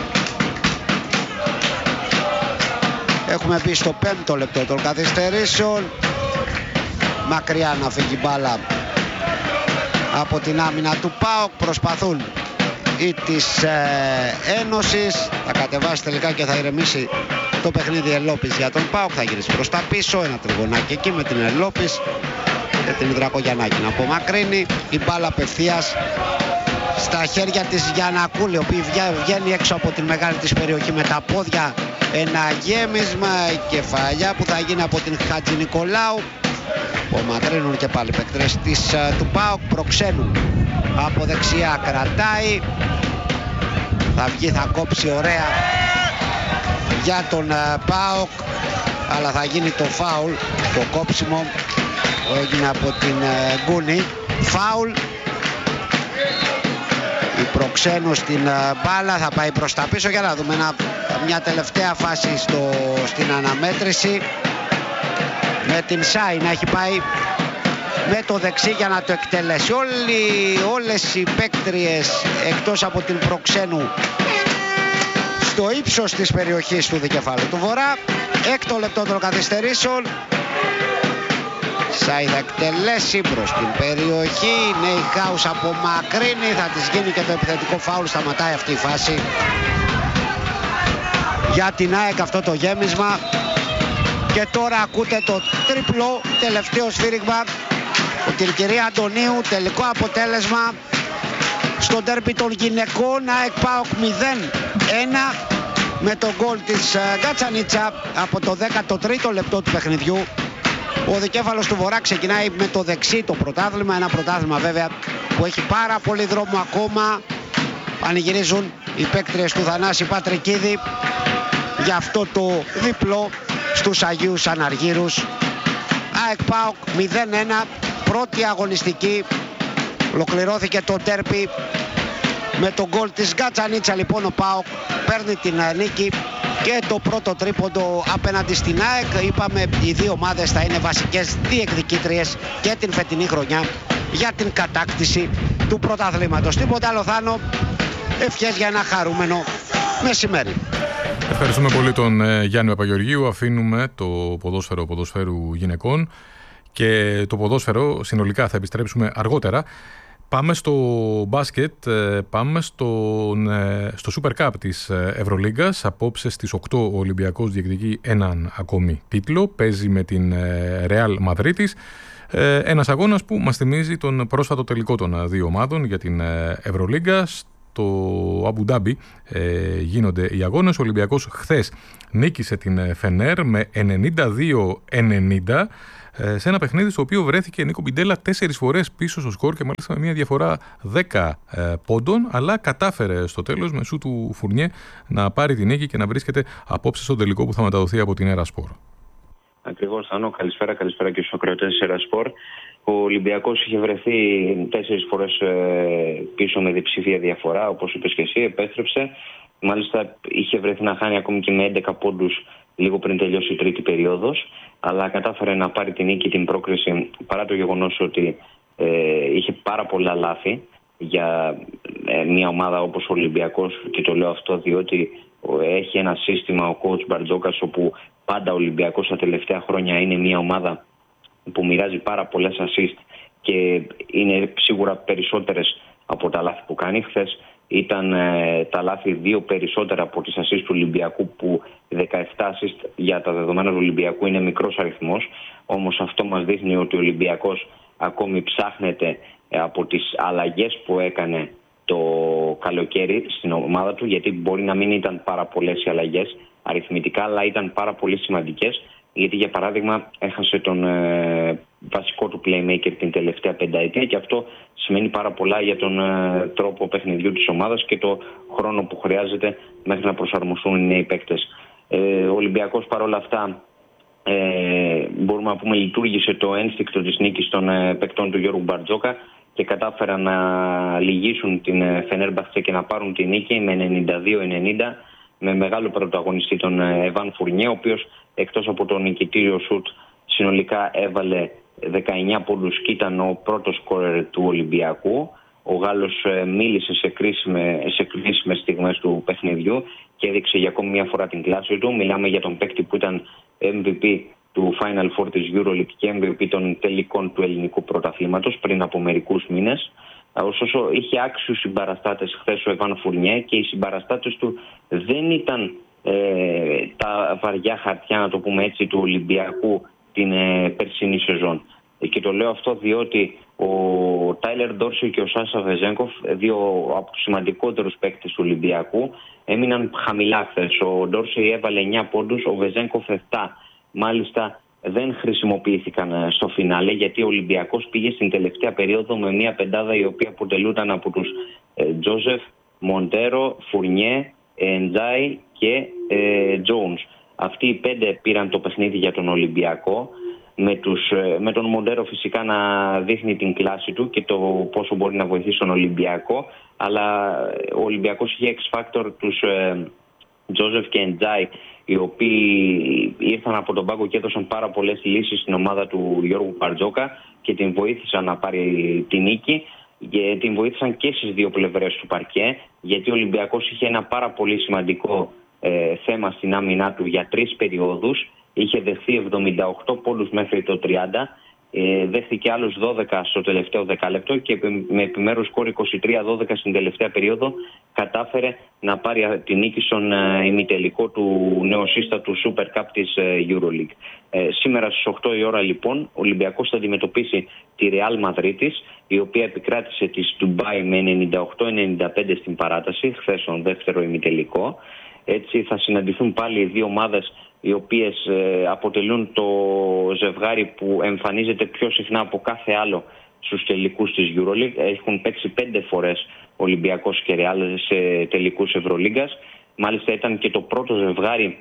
Έχουμε μπει στο 5ο λεπτό των καθυστερήσεων, μακριά να φύγει μπάλα από την άμυνα του ΠΑΟΚ, προσπαθούν ή της Ένωσης, θα κατεβάσει τελικά και θα ηρεμήσει το παιχνίδι Ελόπης για τον ΠΑΟΚ, θα γυρίσει προς τα πίσω, ένα τριγωνάκι εκεί με την Ελόπης και την Δρακογιαννάκη να απομακρύνει, η μπάλα απευθείας στα χέρια της Γιαννακούλη, η οποία βγαίνει έξω από την μεγάλη της περιοχή με τα πόδια, ένα γέμισμα, η κεφαλιά που θα γίνει από την Χατζηνικολάου, απομακρύνουν και πάλι παίκτρες του ΠΑΟΚ, προξένουν από δεξιά, κρατάει, θα βγει, θα κόψει ωραία για τον ΠΑΟΚ, αλλά θα γίνει το φάουλ, το κόψιμο έγινε από την Γκούνη, φάουλ. Η προξένου στην μπάλα, θα πάει προς τα πίσω, για να δούμε μια τελευταία φάση στην αναμέτρηση, με την ΣΑΙ να έχει πάει με το δεξί για να το εκτελέσει. Όλες οι παίκτριες εκτός από την προξένου στο ύψος της περιοχής του δικεφάλου του Βορρά. 6ο λεπτό των καθυστερήσεων, ΣΑΙ θα εκτελέσει προς την περιοχή, Νέι Χάους απομακρύνει, θα της γίνει και το επιθετικό φάουλ, σταματάει αυτή η φάση για την ΑΕΚ αυτό το γέμισμα. Και τώρα ακούτε το τρίπλο τελευταίο σφύριγμα από την κυρία Αντωνίου, τελικό αποτέλεσμα στο ντέρμπι των γυναικών, ΑΕΚ ΠΑΟΚ 0-1 με το γκολ της Γκατσανίτσα από το 13ο λεπτό του παιχνιδιού. Ο δικέφαλος του Βορρά ξεκινάει με το δεξί το πρωτάθλημα, ένα πρωτάθλημα βέβαια που έχει πάρα πολύ δρόμο ακόμα. Πανηγυρίζουν οι παίκτριες του Θανάση Πατρικίδη για αυτό το διπλό στους Αγίους Αναργύρους. ΑΕΚ ΠΑΟΚ 0-1, πρώτη αγωνιστική, ολοκληρώθηκε το ντέρμπι με τον γκολ της Γκατσανίτσα. Λοιπόν, ο ΠΑΟΚ παίρνει την νίκη και το πρώτο τρίποντο απέναντι στην ΑΕΚ. Είπαμε, οι δύο ομάδες θα είναι βασικές διεκδικήτριες και την φετινή χρονιά για την κατάκτηση του πρωταθλήματος. Τίποτα άλλο, Θάνο, ευχές για ένα χαρούμενο μεσημέρι. Ευχαριστούμε πολύ τον Γιάννη Παπαγεωργίου. Αφήνουμε το ποδόσφαιρου γυναικών και το ποδόσφαιρο συνολικά θα επιστρέψουμε αργότερα. Πάμε στο μπάσκετ, πάμε στο Super Cup της Ευρωλίγκας. Απόψε στις 8 ο Ολυμπιακός διεκδικεί έναν ακόμη τίτλο. Παίζει με την Ρεάλ Μαδρίτης. Ένας αγώνας που μας θυμίζει τον πρόσφατο τελικό των δύο ομάδων για την Ευρωλίγκα. Στο Αμπου Ντάμπι γίνονται οι αγώνες. Ο Ολυμπιακός χθες νίκησε την Φενέρ με 92-90 σε ένα παιχνίδι στο οποίο βρέθηκε Νίκο Μπιντέλα 4 φορές πίσω στο σκορ και μάλιστα με μια διαφορά 10 πόντων, αλλά κατάφερε στο τέλος με σου του Φουρνιέ να πάρει την νίκη και να βρίσκεται απόψε στο τελικό που θα μεταδοθεί από την Ερασπορ. Ακριβώς, Θάνο. Καλησπέρα και στους ακροατές της Ερασπορ. Ο Ολυμπιακός είχε βρεθεί 4 φορές πίσω με διψήφια διαφορά, όπως είπες και εσύ, επέστρεψε. Μάλιστα είχε βρεθεί να χάνει ακόμη και με 11 πόντους λίγο πριν τελειώσει η τρίτη περίοδος, αλλά κατάφερε να πάρει την νίκη, την πρόκριση, παρά το γεγονός ότι είχε πάρα πολλά λάθη για μια ομάδα όπως ο Ολυμπιακός, και το λέω αυτό διότι έχει ένα σύστημα ο coach Μπαρτζόκας, όπου πάντα ο Ολυμπιακός τα τελευταία χρόνια είναι μια ομάδα που μοιράζει πάρα πολλές assist και είναι σίγουρα περισσότερες από τα λάθη που κάνει. Χθες ήταν τα λάθη 2 περισσότερα από τις assist του Ολυμπιακού, που 17 assist για τα δεδομένα του Ολυμπιακού είναι μικρός αριθμός. Όμως αυτό μας δείχνει ότι ο Ολυμπιακός ακόμη ψάχνεται από τις αλλαγές που έκανε το καλοκαίρι στην ομάδα του, γιατί μπορεί να μην ήταν πάρα πολλές οι αλλαγές αριθμητικά, αλλά ήταν πάρα πολύ σημαντικές, γιατί για παράδειγμα έχασε τον βασικό του playmaker την τελευταία πενταετία, και αυτό σημαίνει πάρα πολλά για τον τρόπο παιχνιδιού της ομάδας και το χρόνο που χρειάζεται μέχρι να προσαρμοστούν οι νέοι παίκτες. Ο Ολυμπιακός παρόλα αυτά μπορούμε να πούμε λειτουργήσε το ένστικτο της νίκης των παικτών του Γιώργου Μπαρτζόκα και κατάφεραν να λυγίσουν την Φενέρμπαχτσε και να πάρουν την νίκη με 92-90, με μεγάλο πρωταγωνιστή τον Εβάν Φουρνιέ, ο οποίος εκτός από το νικητήριο σουτ συνολικά έβαλε 19 πόντους και ήταν ο πρώτος σκόρερ του Ολυμπιακού. Ο Γάλλος μίλησε σε κρίσιμες στιγμές του παιχνιδιού και έδειξε για ακόμη μια φορά την κλάση του. Μιλάμε για τον παίκτη που ήταν MVP του Final Four της EuroLeague και MVP των τελικών του ελληνικού πρωταθλήματος πριν από μερικούς μήνες. Ωστόσο είχε άξιους συμπαραστάτες χθες ο Εβάν Φουρνιέ, και οι συμπαραστάτες του δεν ήταν τα βαριά χαρτιά, να το πούμε έτσι, του Ολυμπιακού την περσινή σεζόν. Και το λέω αυτό διότι ο Τάιλερ Ντόρσεϊ και ο Σάσα Βεζένκοφ, δύο από τους σημαντικότερους παίκτες του Ολυμπιακού, έμειναν χαμηλά χθες. Ο Ντόρσεϊ έβαλε 9 πόντους, ο Βεζένκοφ 7. Μάλιστα δεν χρησιμοποιήθηκαν στο φινάλε, γιατί ο Ολυμπιακός πήγε στην τελευταία περίοδο με μια πεντάδα η οποία αποτελούταν από τους Τζόζεφ, Μοντέρο, Φουρνιέ, Εντζάι και Τζόουνς. Αυτοί οι 5 πήραν το παιχνίδι για τον Ολυμπιακό, με τον Μοντέρο φυσικά να δείχνει την κλάση του και το πόσο μπορεί να βοηθήσει τον Ολυμπιακό, αλλά ο Ολυμπιακός είχε X Factor τους Τζόζεφ και Εντζάι, οι οποίοι ήρθαν από τον πάγκο και έδωσαν πάρα πολλές λύσεις στην ομάδα του Γιώργου Μπαρτζόκα και την βοήθησαν να πάρει τη νίκη, και την βοήθησαν και στις δύο πλευρές του παρκέ, γιατί ο Ολυμπιακός είχε ένα πάρα πολύ σημαντικό θέμα στην άμυνά του για 3 περιόδους. Είχε δεχθεί 78 πόντους μέχρι το 30, δέχθηκε άλλους 12 στο τελευταίο δεκάλεπτο και με επιμέρους σκορ 23-12 στην τελευταία περίοδο κατάφερε να πάρει τη νίκη στον ημιτελικό του νεοσύστατου Super Cup της EuroLeague. Σήμερα στις 8 η ώρα λοιπόν ο Ολυμπιακός θα αντιμετωπίσει τη Real Μαδρίτης, η οποία επικράτησε τη Ντουμπάι με 98-95 στην παράταση, χθες τον δεύτερο ημιτελικό. Έτσι θα συναντηθούν πάλι οι δύο ομάδες, οι οποίες αποτελούν το ζευγάρι που εμφανίζεται πιο συχνά από κάθε άλλο στους τελικούς της EuroLeague. Έχουν παίξει 5 φορές Ολυμπιακός και Ρεάλ σε τελικούς Ευρωλίγκας. Μάλιστα ήταν και το πρώτο ζευγάρι,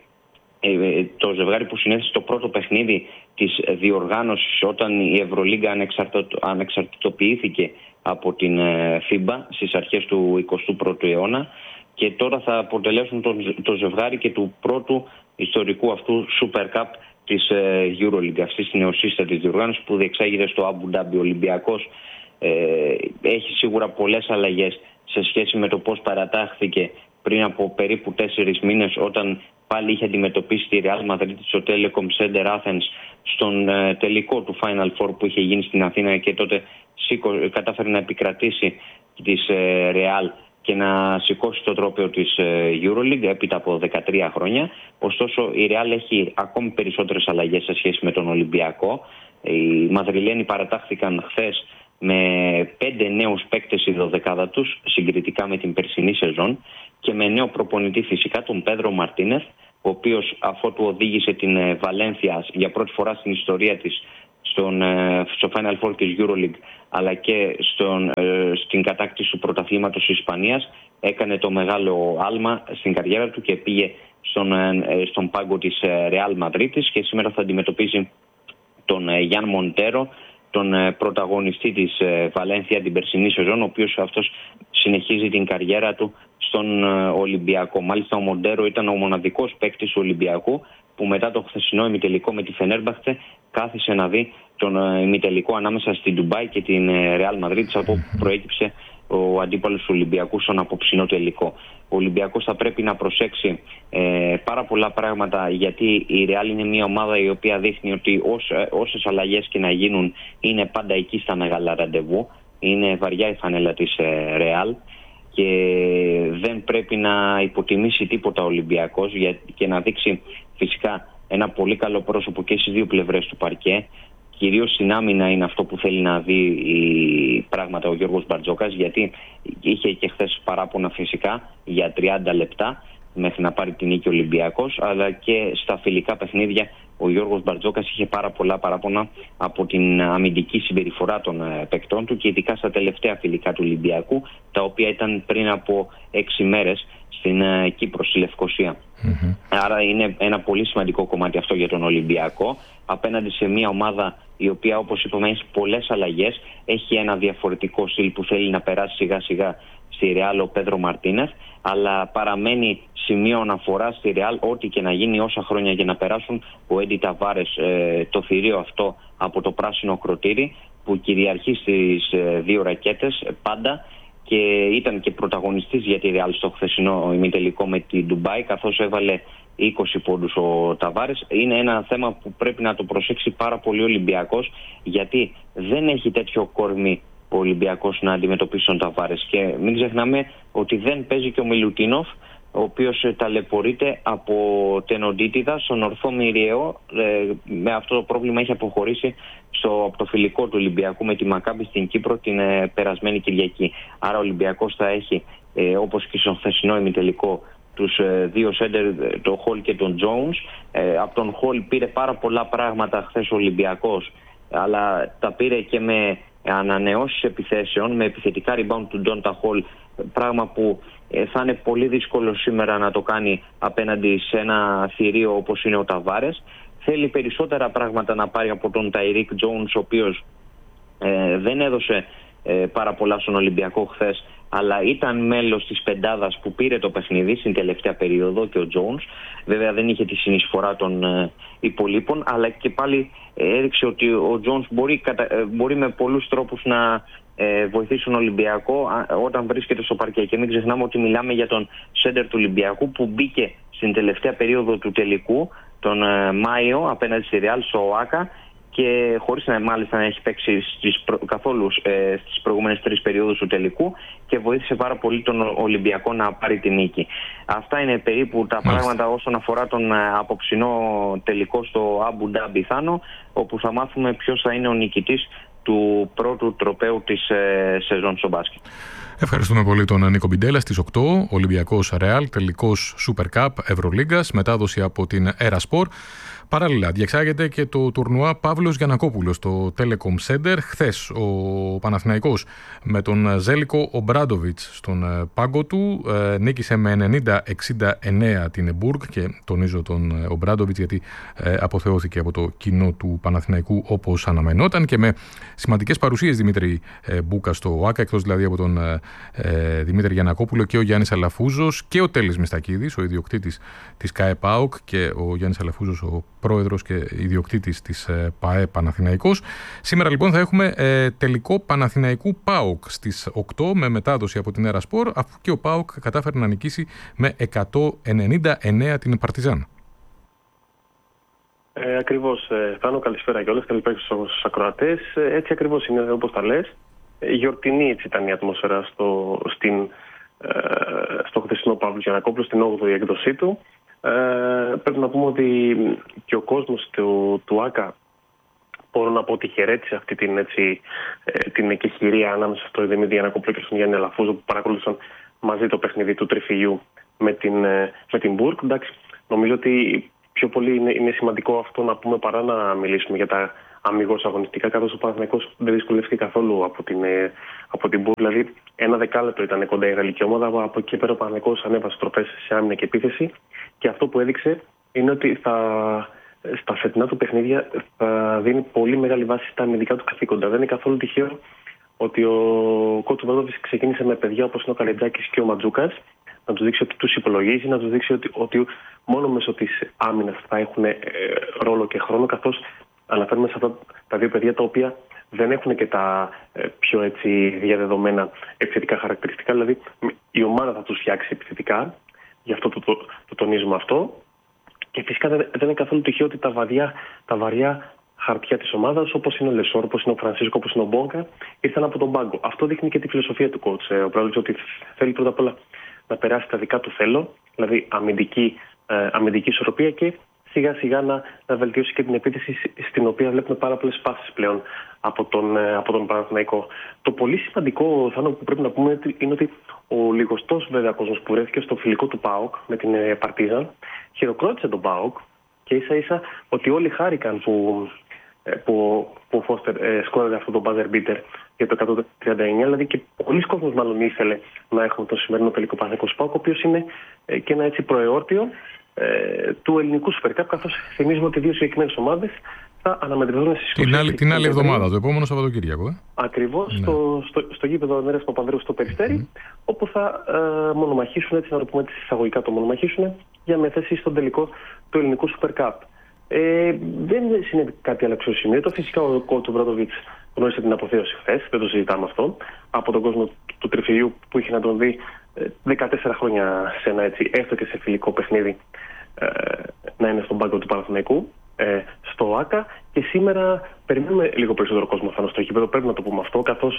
το ζευγάρι που συνέθεσε το πρώτο παιχνίδι της διοργάνωσης όταν η Ευρωλίγκα ανεξαρτητοποιήθηκε από την FIBA στις αρχές του 21ου αιώνα, και τώρα θα αποτελέσουν το ζευγάρι και του πρώτου ιστορικού αυτού Super Cup της EuroLeague, αυτής της νεοσύστατης διοργάνωσης που διεξάγεται στο Αμπου Ντάμπι. Ο Ολυμπιακός έχει σίγουρα πολλές αλλαγές σε σχέση με το πώς παρατάχθηκε πριν από περίπου 4 μήνες, όταν πάλι είχε αντιμετωπίσει τη Real Madrid στο Telecom Center Athens στον τελικό του Final Four που είχε γίνει στην Αθήνα, και τότε κατάφερε να επικρατήσει της Real και να σηκώσει το τρόπαιο της EuroLeague έπειτα από 13 χρόνια. Ωστόσο, η Real έχει ακόμη περισσότερες αλλαγές σε σχέση με τον Ολυμπιακό. Οι Μαδριλένοι παρατάχθηκαν χθες με 5 νέους παίκτες η δωδεκάδα τους, συγκριτικά με την περσινή σεζόν, και με νέο προπονητή φυσικά, τον Πέδρο Μαρτίνεθ, ο οποίος αφότου οδήγησε την Βαλένθια για πρώτη φορά στην ιστορία της στο Final Four της EuroLeague, αλλά και στην κατάκτηση του πρωταθλήματος της Ισπανίας, έκανε το μεγάλο άλμα στην καριέρα του και πήγε στον πάγκο της Real Μαδρίτης και σήμερα θα αντιμετωπίζει τον Γιάν Μοντέρο, τον πρωταγωνιστή της Βαλένθια την περσινή σεζόν, ο οποίος αυτός συνεχίζει την καριέρα του στον Ολυμπιακό. Μάλιστα ο Μοντέρο ήταν ο μοναδικός παίκτης του Ολυμπιακού που μετά το χθεσινό ημιτελικό με τη Φενέρμπαχτσε κάθισε να δει τον ημιτελικό ανάμεσα στην Ντουμπάι και την Ρεάλ Μαδρίτης, από όπου προέκυψε ο αντίπαλος του Ολυμπιακού στον απόψινό τελικό. Ο Ολυμπιακός θα πρέπει να προσέξει πάρα πολλά πράγματα, γιατί η Ρεάλ είναι μια ομάδα η οποία δείχνει ότι όσες αλλαγές και να γίνουν είναι πάντα εκεί στα μεγάλα ραντεβού. Είναι βαριά η φανέλα της Ρεάλ και δεν πρέπει να υποτιμήσει τίποτα ο Ολυμπιακός και να δείξει φυσικά ένα πολύ καλό πρόσωπο και στις δύο πλευρές του παρκέ. Κυρίως στην άμυνα είναι αυτό που θέλει να δει πράγματα ο Γιώργος Μπαρτζόκας, γιατί είχε και χθες παράπονα φυσικά για 30 λεπτά μέχρι να πάρει την νίκη ο Ολυμπιακός, αλλά και στα φιλικά παιχνίδια ο Γιώργος Μπαρτζόκας είχε πάρα πολλά παράπονα από την αμυντική συμπεριφορά των παικτών του και ειδικά στα τελευταία φιλικά του Ολυμπιακού, τα οποία ήταν πριν από 6 μέρες στην Κύπρο, στη Λευκοσία. Άρα είναι ένα πολύ σημαντικό κομμάτι αυτό για τον Ολυμπιακό, απέναντι σε μια ομάδα η οποία, όπως είπαμε, έχει πολλές αλλαγές, έχει ένα διαφορετικό στυλ που θέλει να περάσει σιγά σιγά στη Ρεάλ ο Πέδρο Μαρτίνεθ, αλλά παραμένει σημείο αναφορά στη Ρεάλ ό,τι και να γίνει, όσα χρόνια για να περάσουν, ο Έντι Ταβάρες, το θηρίο αυτό από το πράσινο κροτήρι που κυριαρχεί στις δύο ρακέτες πάντα και ήταν και πρωταγωνιστής για τη Ρεάλ στο χθεσινό ημιτελικό με την Ντουμπάι, καθώς έβαλε 20 πόντους ο Ταβάρες. Είναι ένα θέμα που πρέπει να το προσέξει πάρα πολύ ο Ολυμπιακός, γιατί δεν έχει τέτοιο κορμί ο Ολυμπιακός να αντιμετωπίσει τον Ταβάρες. Και μην ξεχνάμε ότι δεν παίζει και ο Μιλουτίνοφ, ο οποίος ταλαιπωρείται από τενοντίτιδα στον ορθό Μυριαίο. Με αυτό το πρόβλημα έχει αποχωρήσει από το φιλικό του Ολυμπιακού με τη Μακάμπι στην Κύπρο την περασμένη Κυριακή. Άρα ο Ολυμπιακός θα έχει, όπως και στο χθεσινό ημιτελικό, τους δύο σέντερ, τον Χολ και τον Τζόουνς. Από τον Χολ πήρε πάρα πολλά πράγματα χθες ο Ολυμπιακός, αλλά τα πήρε και με ανανεώσεις επιθέσεων, με επιθετικά rebound του Ντόντα Χολ, πράγμα που θα είναι πολύ δύσκολο σήμερα να το κάνει απέναντι σε ένα θηρίο όπως είναι ο Ταβάρες. Θέλει περισσότερα πράγματα να πάρει από τον Ταϊρίκ Τζόουνς, ο οποίος δεν έδωσε πάρα πολλά στον Ολυμπιακό χθες, αλλά ήταν μέλος της πεντάδας που πήρε το παιχνίδι στην τελευταία περίοδο και ο Τζόουνς. Βέβαια δεν είχε τη συνεισφορά των υπολείπων, αλλά και πάλι έδειξε ότι ο Τζόουνς μπορεί με πολλούς τρόπους να βοηθήσει τον Ολυμπιακό όταν βρίσκεται στο παρκέ. Και μην ξεχνάμε ότι μιλάμε για τον σέντερ του Ολυμπιακού που μπήκε στην τελευταία περίοδο του τελικού τον Μάιο απέναντι στη Ρεάλ στο ΟΑΚΑ και χωρίς μάλιστα να έχει παίξει καθόλου στις προηγούμενες 3 περιόδους του τελικού και βοήθησε πάρα πολύ τον Ολυμπιακό να πάρει την νίκη. Αυτά είναι περίπου τα πράγματα όσον αφορά τον απόψινό τελικό στο Αμπου Ντάμπι Θάνο, όπου θα μάθουμε ποιος θα είναι ο νικητής του πρώτου τροπαίου της σεζόν στο μπάσκετ. Ευχαριστούμε πολύ τον Νίκο Μπιντέλα. Στις 8, Ολυμπιακός Ρεάλ, τελικός Super Cup Ευρωλίγκας, μετάδοση από την Erasport. Παράλληλα, διεξάγεται και το τουρνουά Παύλος Γιαννακόπουλος στο Telecom Center. Χθες ο Παναθηναϊκός με τον Ζέλικο Ομπράντοβιτς στον πάγκο του νίκησε με 90-69 την Εμπουργκ, και τονίζω τον Ομπράντοβιτς γιατί αποθεώθηκε από το κοινό του Παναθηναϊκού όπως αναμενόταν, και με σημαντικές παρουσίες Δημήτρη Μπούκα στο ΟΑΚΑ, εκτός δηλαδή από τον Δημήτρη Γιαννακόπουλο και ο Γιάννης Αλαφούζος και ο Τέλης Μιστακίδης, ο ιδιοκτήτης της ΚΑΕ ΠΑΟΚ, και ο Γιάννης Αλαφούζος, ο πρόεδρος και ιδιοκτήτης της ΠΑΕ Παναθηναϊκός. Σήμερα λοιπόν θα έχουμε τελικό Παναθηναϊκού ΠΑΟΚ στις 8 με μετάδοση από την Erasport, αφού και ο ΠΑΟΚ κατάφερε να νικήσει με 199 την Παρτιζάν. Ακριβώς, Θάνο, καλησπέρα και όλες. Καλησπέρα στους ακροατές. Έτσι ακριβώς είναι όπως τα λες. γιορτινή έτσι ήταν η ατμόσφαιρα στο χθεσινό Παύλος Γιαννακόπουλος, στην 8η έκδοσή του. Πρέπει να πούμε ότι και ο κόσμος του ΆΚΑ, μπορώ να πω ότι χαιρέτησε αυτή την εκεχηρία ανάμεσα στο Δημήτρη Γιαννακόπουλο και στον Γιάννη Αλαφούζο, που παρακολούθησαν μαζί το παιχνίδι του Τριφυλιού με την Μπουρκ. Εντάξει, νομίζω ότι πιο πολύ είναι σημαντικό αυτό να πούμε παρά να μιλήσουμε για τα αμιγώς αγωνιστικά, καθώς ο Παναθηναϊκός δεν δυσκολεύτηκε καθόλου από την Μπουρκ. Δηλαδή, ένα δεκάλεπτο ήταν κοντά η γαλλική ομάδα. Από εκεί και πέρα ο Παναθηναϊκός ανέβασε τροπές σε άμυνα και επίθεση. Και αυτό που έδειξε είναι ότι στα φετινά του παιχνίδια θα δίνει πολύ μεγάλη βάση στα αμυντικά του καθήκοντα. Δεν είναι καθόλου τυχαίο ότι ο Κότσου Ομπράντοβιτς ξεκίνησε με παιδιά όπως είναι ο Καλετζάκης και ο Ματζούκας, να τους δείξει ότι τους υπολογίζει, να τους δείξει ότι μόνο μέσω της άμυνας θα έχουν ρόλο και χρόνο, καθώς αναφέρουμε σε αυτά τα δύο παιδιά τα οποία δεν έχουν και τα πιο έτσι διαδεδομένα επιθετικά χαρακτηριστικά. Δηλαδή η ομάδα θα τους φτιάξει επιθετικά, γι' αυτό το τονίζουμε αυτό. Και φυσικά δεν είναι καθόλου τυχαίο ότι τα βαριά χαρτιά της ομάδας, όπως είναι ο Λεσόρ, όπως είναι ο Φρανσίσκο, όπως είναι ο Μπόγκα, ήρθαν από τον πάγκο. Αυτό δείχνει και τη φιλοσοφία του coach. Ο Πράδοβιτς ότι θέλει πρώτα απ' όλα να περάσει τα δικά του θέλω, δηλαδή αμυντική ισορροπία, και σιγά σιγά να βελτιώσει και την επίθεση, στην οποία βλέπουμε πάρα πολλές πάσες πλέον από τον Παναθηναϊκό. Το πολύ σημαντικό, Θάνο, που πρέπει να πούμε είναι ότι ο λιγοστός βέβαια κόσμος που βρέθηκε στο φιλικό του ΠΑΟΚ με την Παρτίζαν χειροκρότησε τον ΠΑΟΚ, και ίσα ίσα ότι όλοι χάρηκαν που ο Φώστερ σκόραρε αυτό το buzzer beater για το 139. Δηλαδή και πολλοί κόσμος μάλλον ήθελε να έχουμε το σημερινό τελικό Παναθηναϊκός ΠΑΟΚ, ο οποίος είναι και ένα έτσι προεόρτιο του ελληνικού Super Cup, καθώς θυμίζουμε ότι δύο συγκεκριμένες ομάδες θα αναμετρηθούν στις 20. Την άλλη εβδομάδα, το επόμενο Σαββατοκύριακο. Ακριβώς, ναι. στο γήπεδο Ανέρας Παπανδρέου στο Περιστέρι, όπου θα μονομαχήσουν, έτσι να το πούμε έτσι εισαγωγικά, το μονομαχήσουν για μια θέση στον τελικό του ελληνικού Super Cup. Δεν συνέβη κάτι αλλαξιοσημείωτο. Φυσικά ο Κότσου Ομπράντοβιτς γνώρισε την αποθέωση χθες, δεν το συζητάμε αυτό, από τον κόσμο του Τριφυλιού που είχε να τον δει 14 χρόνια σε ένα έτσι, έστω και σε φιλικό παιχνίδι, να είναι στον πάγκο του Παναθηναϊκού, στο ΆΚΑ. Και σήμερα περιμένουμε λίγο περισσότερο κόσμο πάνω στο γήπεδο, πρέπει να το πούμε αυτό, καθώς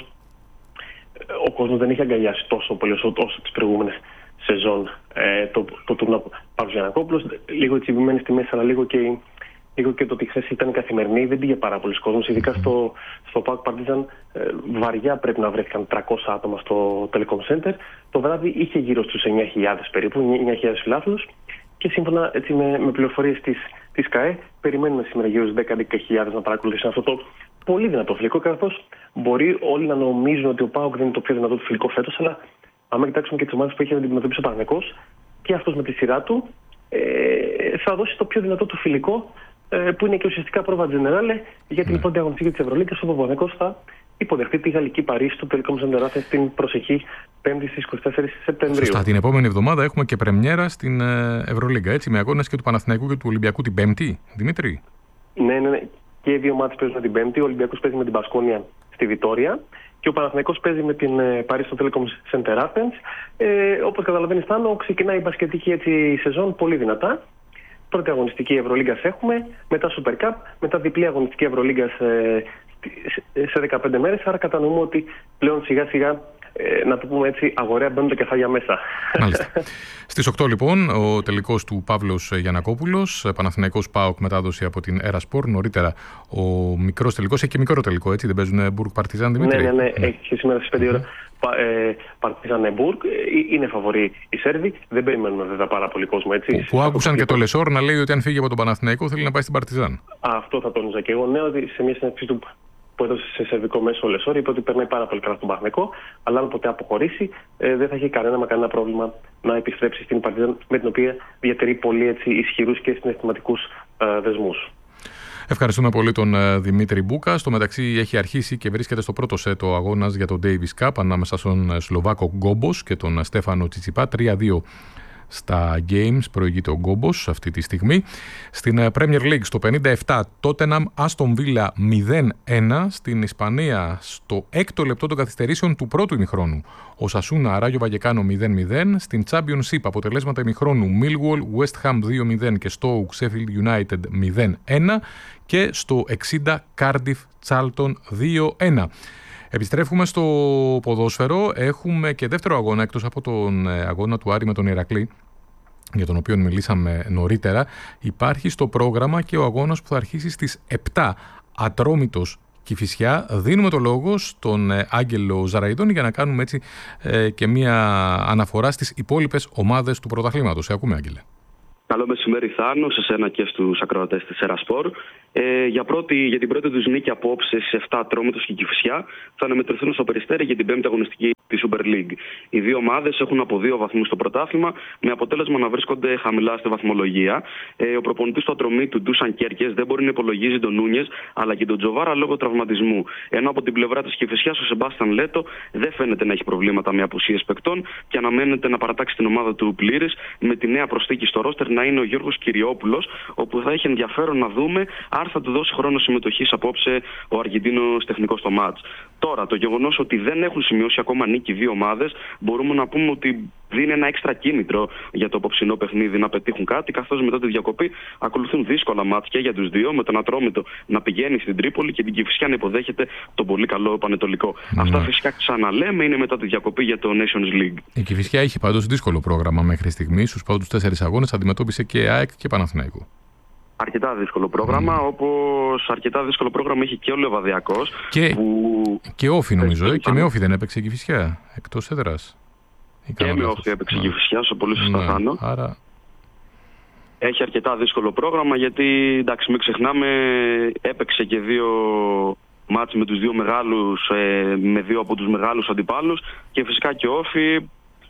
ο κόσμος δεν έχει αγκαλιάσει τόσο πολύ όσο τις προηγούμενες σεζόν το τουρνουά Παύλος Γιαννακόπουλος. Λίγο τσιμπημένοι στη μέση, αλλά λίγο και το ότι χθες ήταν καθημερινή, δεν πήγε πάρα πολλοί κόσμος. Ειδικά στο ΠΑΟΚ Παρτίζαν βαριά πρέπει να βρέθηκαν 300 άτομα στο Telecom Center. Το βράδυ είχε γύρω στους 9.000 περίπου, 9.000 φιλάθλους. Και σύμφωνα έτσι, με πληροφορίες της ΚΑΕ, περιμένουμε σήμερα γύρω στους 10.000 να παρακολουθήσουν αυτό το πολύ δυνατό φιλικό, καθώς μπορεί όλοι να νομίζουν ότι ο ΠΑΟΚ δεν είναι το πιο δυνατό του φιλικό φέτος, αλλά αν κοιτάξουμε και τις ομάδες που έχει να αντιμετωπίσει ο Παναθηναϊκός, και αυτός με τη σειρά του θα δώσει το πιο δυνατό του φιλικό, που είναι και ουσιαστικά πρόβα τζενεράλε για την πρώτη αγωνιστική της Ευρωλίγκας, όπου ο Παναθηναϊκός θα υποδεχτεί τη γαλλική Παρίσι στο Telecom Center την προσεχή 5η στις 24 Σεπτεμβρίου. Σωστά. Την επόμενη εβδομάδα έχουμε και πρεμιέρα στην Ευρωλίγκα, έτσι, με αγώνες και του Παναθηναϊκού και του Ολυμπιακού την Πέμπτη, Δημήτρη. Ναι. Και οι δύο ομάδες παίζουν την Πέμπτη. Ο Ολυμπιακός παίζει με την Μπασκόνια στη Βιτόρια και ο Παναθηναϊκός παίζει με την Παρίσι στο Telecom Center Athens. Όπως καταλαβαίνεις, Θάνο, ξεκινάει η μπασκετική έτσι σεζόν πολύ δυνατά. Πρώτη αγωνιστική Ευρωλίγκας έχουμε, μετά Super Cup, μετά διπλή αγωνιστική Ευρωλίγκας σε 15 μέρες. Άρα κατανοούμε ότι πλέον σιγά σιγά, να το πούμε έτσι, αγοραία μπαίνουν τα κεφάλια μέσα. Μάλιστα. Στις 8 λοιπόν ο τελικός του Παύλος Γιαννακόπουλος, Παναθηναϊκός ΠΑΟΚ, μετάδοση από την Ερασπορ. Νωρίτερα ο μικρός τελικός, έχει και μικρό τελικό, έτσι, δεν παίζουν Μπουργκ Παρτιζάν, Δημήτρη? Ναι, έχει σήμερα στις 5 ώρα Παρτιζάν Μπουργκ. Είναι φαβοροί οι Σέρβοι, δεν περιμένουμε βέβαια πάρα πολύ κόσμο, έτσι. Που άκουσαν και το Λεσόρ να λέει ότι αν φύγει από τον Παναθηναϊκό θέλει να πάει στην Παρτιζάν. Αυτό θα τόνιζα και εγώ. Ναι, ότι σε μια συνέντευξη του που έδωσε σε σερβικό μέσο ο Λεσόρ, είπε ότι περνάει πάρα πολύ καλά στον Παναθηναϊκό, αλλά αν ποτέ αποχωρήσει, δεν θα έχει κανένα πρόβλημα να επιστρέψει στην Παρτιζάν, με την οποία διατηρεί πολύ ισχυρούς και συναισθηματικούς δεσμούς. Ευχαριστούμε πολύ τον Δημήτρη Μπούκα. Στο μεταξύ έχει αρχίσει και βρίσκεται στο πρώτο σετ ο αγώνας για τον Davis Cup ανάμεσα στον Σλοβάκο Γκόμπος και τον Στέφανο Τσιτσιπά. 3-2 στα Games προηγείται ο Γκόμπος αυτή τη στιγμή. Στην Premier League στο 57 Tottenham Aston Villa 0-1. Στην Ισπανία στο 6ο λεπτό των καθυστερήσεων του πρώτου ημιχρόνου ο Σασούνα Ράγιο Βαγεκάνο 0-0. Στην Championship αποτελέσματα ημιχρόνου Millwall West Ham 2-0 και Stoke Sheffield United 0-1. Και στο 60 Cardiff Charlton 2-1. Επιστρέφουμε στο ποδόσφαιρο. Έχουμε και δεύτερο αγώνα εκτός από τον αγώνα του Άρη με τον Ηρακλή, για τον οποίο μιλήσαμε νωρίτερα. Υπάρχει στο πρόγραμμα και ο αγώνας που θα αρχίσει στις 7, Ατρόμητος Κηφισιά. Δίνουμε το λόγο στον Άγγελο Ζαραϊδόνη για να κάνουμε έτσι και μια αναφορά στις υπόλοιπες ομάδες του πρωταθλήματος. Σε ακούμε, Άγγελε. Καλό μεσημέρι, Θάνο, σε σένα και στους ακροατές της Ερασπορ. Για την πρώτη τους νίκη απόψε στις 7, Ατρόμητος και Κηφισιά, θα αναμετρηθούν στο Περιστέρι για την 5η αγωνιστική τη Super League. Οι δύο ομάδες έχουν από 2 βαθμούς στο πρωτάθλημα, με αποτέλεσμα να βρίσκονται χαμηλά στη βαθμολογία. Ο προπονητής του Ατρομήτου, Ντούσαν Κέρκες, δεν μπορεί να υπολογίζει τον Νούνιες αλλά και τον Τζοβάρα λόγω τραυματισμού. Ενώ από την πλευρά της Κηφισιάς, ο Σεμπάστιαν Λέτο δεν φαίνεται να έχει προβλήματα με απουσίες παικτών και αναμένεται να παρατάξει την ομάδα του πλήρης, με τη νέα προσθήκη στο ρόστερ να είναι ο Γιώργος Κυριόπουλος, όπου θα έχει ενδιαφέρον να δούμε αν θα του δώσει χρόνο συμμετοχής απόψε ο Αργεντίνος τεχνικός στο μάτς. Τώρα, το γεγονός ότι δεν έχουν σημειώσει ακόμα νίκη 2 ομάδες, μπορούμε να πούμε ότι δίνει ένα έξτρα κίνητρο για το απόψινό παιχνίδι να πετύχουν κάτι, καθώς μετά τη διακοπή ακολουθούν δύσκολα μάτς και για τους δύο, με τον Ατρόμητο να πηγαίνει στην Τρίπολη και την Κηφισιά να υποδέχεται τον πολύ καλό Πανετολικό. Αυτά φυσικά ξαναλέμε είναι μετά τη διακοπή για το Nations League. Η Κηφισιά είχε πάντως δύσκολο πρόγραμμα μέχρι στιγμής. Στους πρώτους 4 αγώνες αντιμετώπισε και ΑΕΚ και Παναθηναϊκό. Αρκετά δύσκολο πρόγραμμα, όπως αρκετά δύσκολο πρόγραμμα είχε και ο Λεβαδιακός. Και Όφη νομίζω, και με Όφη δεν έπαιξε η Κηφισιά, εκτός έδρας. Και με Όφη έπαιξε η Κηφισιά, όσο πολύ σωστά Θάνο. Άρα... Έχει αρκετά δύσκολο πρόγραμμα, γιατί εντάξει, μην ξεχνάμε, έπαιξε και 2 μάτς με τους 2 μεγάλους, με 2 από τους μεγάλους αντιπάλους, και φυσικά και Όφη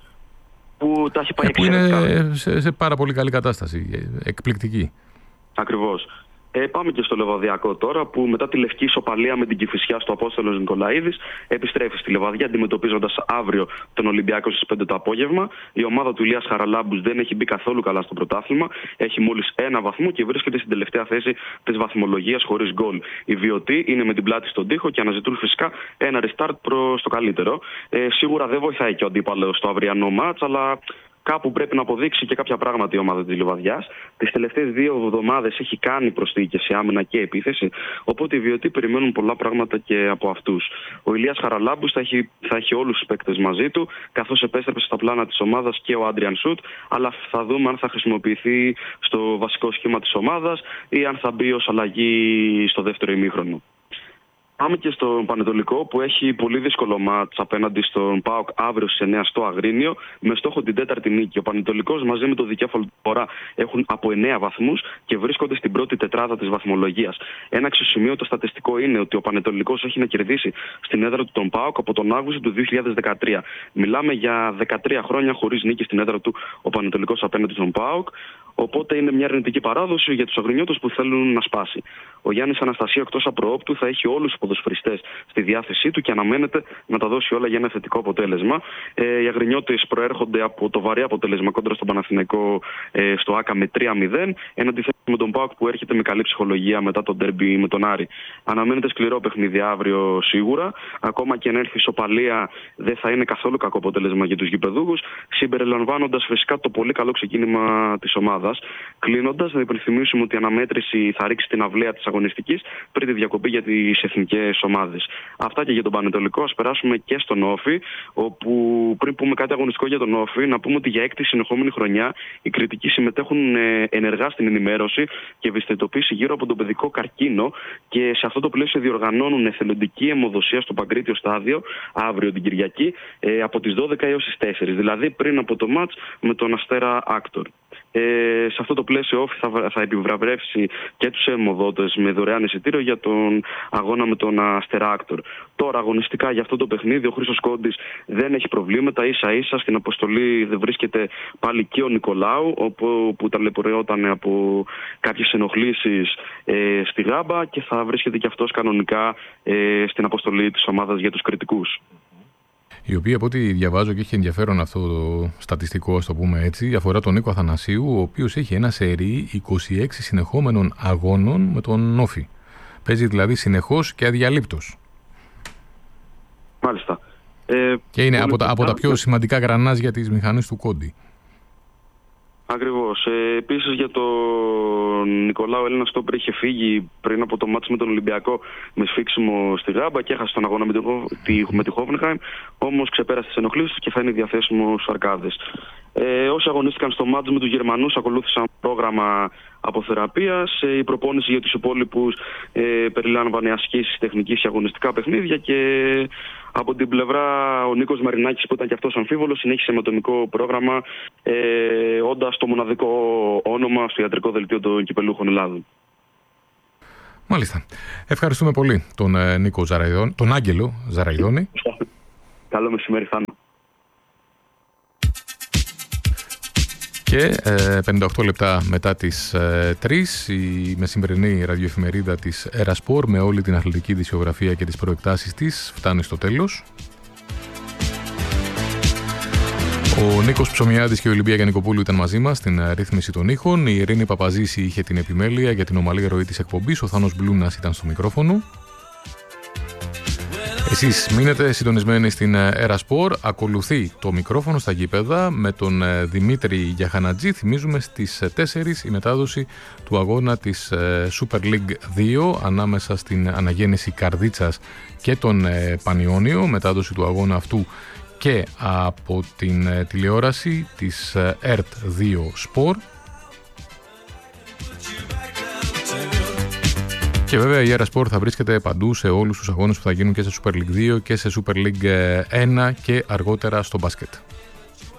που τα έχει πάει εξαιρετικά. Είναι σε πάρα πολύ καλή κατάσταση, εκπληκτική. Ακριβώς. Πάμε και στο Λεβαδιακό τώρα, που μετά τη λευκή ισοπαλία με την Κηφισιά στο Απόστολος Νικολαίδης επιστρέφει στη Λεβαδιά, αντιμετωπίζοντας αύριο τον Ολυμπιακό στις 5 το απόγευμα. Η ομάδα του Ηλίας Χαραλάμπους δεν έχει μπει καθόλου καλά στο πρωτάθλημα. Έχει μόλις 1 βαθμό και βρίσκεται στην τελευταία θέση της βαθμολογίας χωρίς γκολ. Οι Βιωτοί είναι με την πλάτη στον τοίχο και αναζητούν φυσικά ένα restart προς το καλύτερο. Σίγουρα δεν βοηθάει και ο αντίπαλος στο αυριανό μάτς, αλλά κάπου πρέπει να αποδείξει και κάποια πράγματα η ομάδα της Λιβαδιάς. Τις τελευταίες 2 εβδομάδες έχει κάνει προσθήκες σε άμυνα και επίθεση, οπότε οι Βιωτοί περιμένουν πολλά πράγματα και από αυτούς. Ο Ηλίας Χαραλάμπους θα έχει όλους τους παίκτες μαζί του, καθώς επέστρεψε στα πλάνα της ομάδας και ο Άντριαν Σουτ, αλλά θα δούμε αν θα χρησιμοποιηθεί στο βασικό σχήμα της ομάδας ή αν θα μπει ως αλλαγή στο δεύτερο ημίχρονο. Πάμε και στον Πανετολικό, που έχει πολύ δύσκολο μάτς απέναντι στον ΠΑΟΚ αύριο στις 9 στο Αγρίνιο, με στόχο την 4η νίκη. Ο Πανετολικός μαζί με το δικέφαλο του Βορρά έχουν από 9 βαθμούς και βρίσκονται στην πρώτη τετράδα της βαθμολογίας. Ένα αξιοσημείωτο στατιστικό είναι ότι ο Πανετολικός έχει να κερδίσει στην έδρα του τον ΠΑΟΚ από τον Αύγουστο του 2013. Μιλάμε για 13 χρόνια χωρίς νίκη στην έδρα του ο Πανετολικός απέναντι στον ΠΑΟΚ. Οπότε είναι μια αρνητική παράδοση για τους αγρινιώτες που θέλουν να σπάσει. Ο Γιάννης Αναστασίου, εκτός απροόπτου, θα έχει όλους τους ποδοσφαιριστές στη διάθεσή του και αναμένεται να τα δώσει όλα για ένα θετικό αποτέλεσμα. Οι αγρινιώτες προέρχονται από το βαρύ αποτέλεσμα κόντρα στον Παναθηναϊκό στο ΆΚΑ με 3-0, εν αντιθέσει με τον ΠΑΟΚ που έρχεται με καλή ψυχολογία μετά τον ντέρμπι με τον Άρη. Αναμένεται σκληρό παιχνίδι αύριο σίγουρα. Ακόμα και αν έρθει ισοπαλία, δεν θα είναι καθόλου κακό αποτέλεσμα για τους γηπεδούχους, συμπεριλαμβάνοντας φυσικά το πολύ καλό ξεκίνημα της ομάδας. Κλείνοντας, να υπενθυμίσουμε ότι η αναμέτρηση θα ρίξει την αυλαία της αγωνιστικής πριν τη διακοπή για τις εθνικές ομάδες. Αυτά και για τον Πανετολικό. Ας περάσουμε και στον Όφη, όπου πριν πούμε κάτι αγωνιστικό για τον Όφη, να πούμε ότι για 6η συνεχόμενη χρονιά οι κριτικοί συμμετέχουν ενεργά στην ενημέρωση και ευαισθητοποίηση γύρω από τον παιδικό καρκίνο, και σε αυτό το πλαίσιο διοργανώνουν εθελοντική αιμοδοσία στο Παγκρίτιο Στάδιο αύριο την Κυριακή από τις 12 έως τις 4, δηλαδή πριν από το μάτς με τον Αστέρα Άκτορ. Σε αυτό το πλαίσιο Όφη θα επιβραβεύσει και τους αιμοδότες με δωρεάν εισιτήριο για τον αγώνα με τον Αστέρα Άκτορ. Τώρα αγωνιστικά για αυτό το παιχνίδι ο Χρήστος Κόντης δεν έχει προβλήματα, ίσα ίσα στην αποστολή δεν βρίσκεται πάλι και ο Νικολάου, που ταλαιπωρεόταν από κάποιες ενοχλήσεις στη Γάμπα, και θα βρίσκεται και αυτός κανονικά στην αποστολή της ομάδας για τους κριτικούς. Η οποία, από ό,τι διαβάζω και έχει ενδιαφέρον αυτό το στατιστικό, ας το πούμε έτσι, αφορά τον Νίκο Αθανασίου, ο οποίος έχει ένα σερί 26 συνεχόμενων αγώνων με τον Όφη. Παίζει δηλαδή συνεχώς και αδιαλείπτως. Μάλιστα. Και είναι από τα πιο σημαντικά γρανάζια της μηχανής του Κόντι. Ακριβώς. Επίσης για τον Νικολάου Έλληνα Στόπερ είχε φύγει πριν από το μάτς με τον Ολυμπιακό με σφίξιμο στη γάμπα και έχασε τον αγώνα με τη Hoffenheim. Όμως ξεπέρασε τις ενοχλήσεις και θα είναι διαθέσιμο στους αρκάδες. Όσοι αγωνίστηκαν στο μάτς με τους Γερμανούς ακολούθησαν πρόγραμμα αποθεραπείας. Η προπόνηση για τους υπόλοιπους περιλάμβανε ασκήσεις τεχνικής και αγωνιστικά παιχνίδια και από την πλευρά ο Νίκος Μαρινάκης που ήταν και αυτός αμφίβολος συνέχισε με ατομικό πρόγραμμα όντας το μοναδικό όνομα στο ιατρικό δελτίο των κυπελούχων Ελλάδων. Μάλιστα. Ευχαριστούμε πολύ τον Νίκο Ζαραϊδόνη, τον Άγγελο Ζαραϊδόνη. Καλό μεσημέρι, Θάνο. Και 58 λεπτά μετά τις 3 η μεσημερινή ραδιοεφημερίδα της Ερασπορ με όλη την αθλητική ειδησιογραφία και τις προεκτάσεις της φτάνει στο τέλος. Ο Νίκος Ψωμιάδης και η Ολυμπία Γιαννικοπούλου ήταν μαζί μας στην ρύθμιση των ήχων. Η Ειρήνη Παπαζήση είχε την επιμέλεια για την ομαλή ροή της εκπομπής. Ο Θάνος Μπλούνας ήταν στο μικρόφωνο. Εσείς μείνετε συντονισμένοι στην Ερασπορ. Ακολουθεί το μικρόφωνο στα γήπεδα με τον Δημήτρη Γιαχανατζή. Θυμίζουμε στις 4 η μετάδοση του αγώνα της Super League 2 ανάμεσα στην Αναγέννηση Καρδίτσας και τον Πανιόνιο. Μετάδοση του αγώνα αυτού και από την τηλεόραση της ERT2 Sport. Και βέβαια η Erasport θα βρίσκεται παντού σε όλους τους αγώνες που θα γίνουν και σε Super League 2 και σε Super League 1 και αργότερα στο μπάσκετ.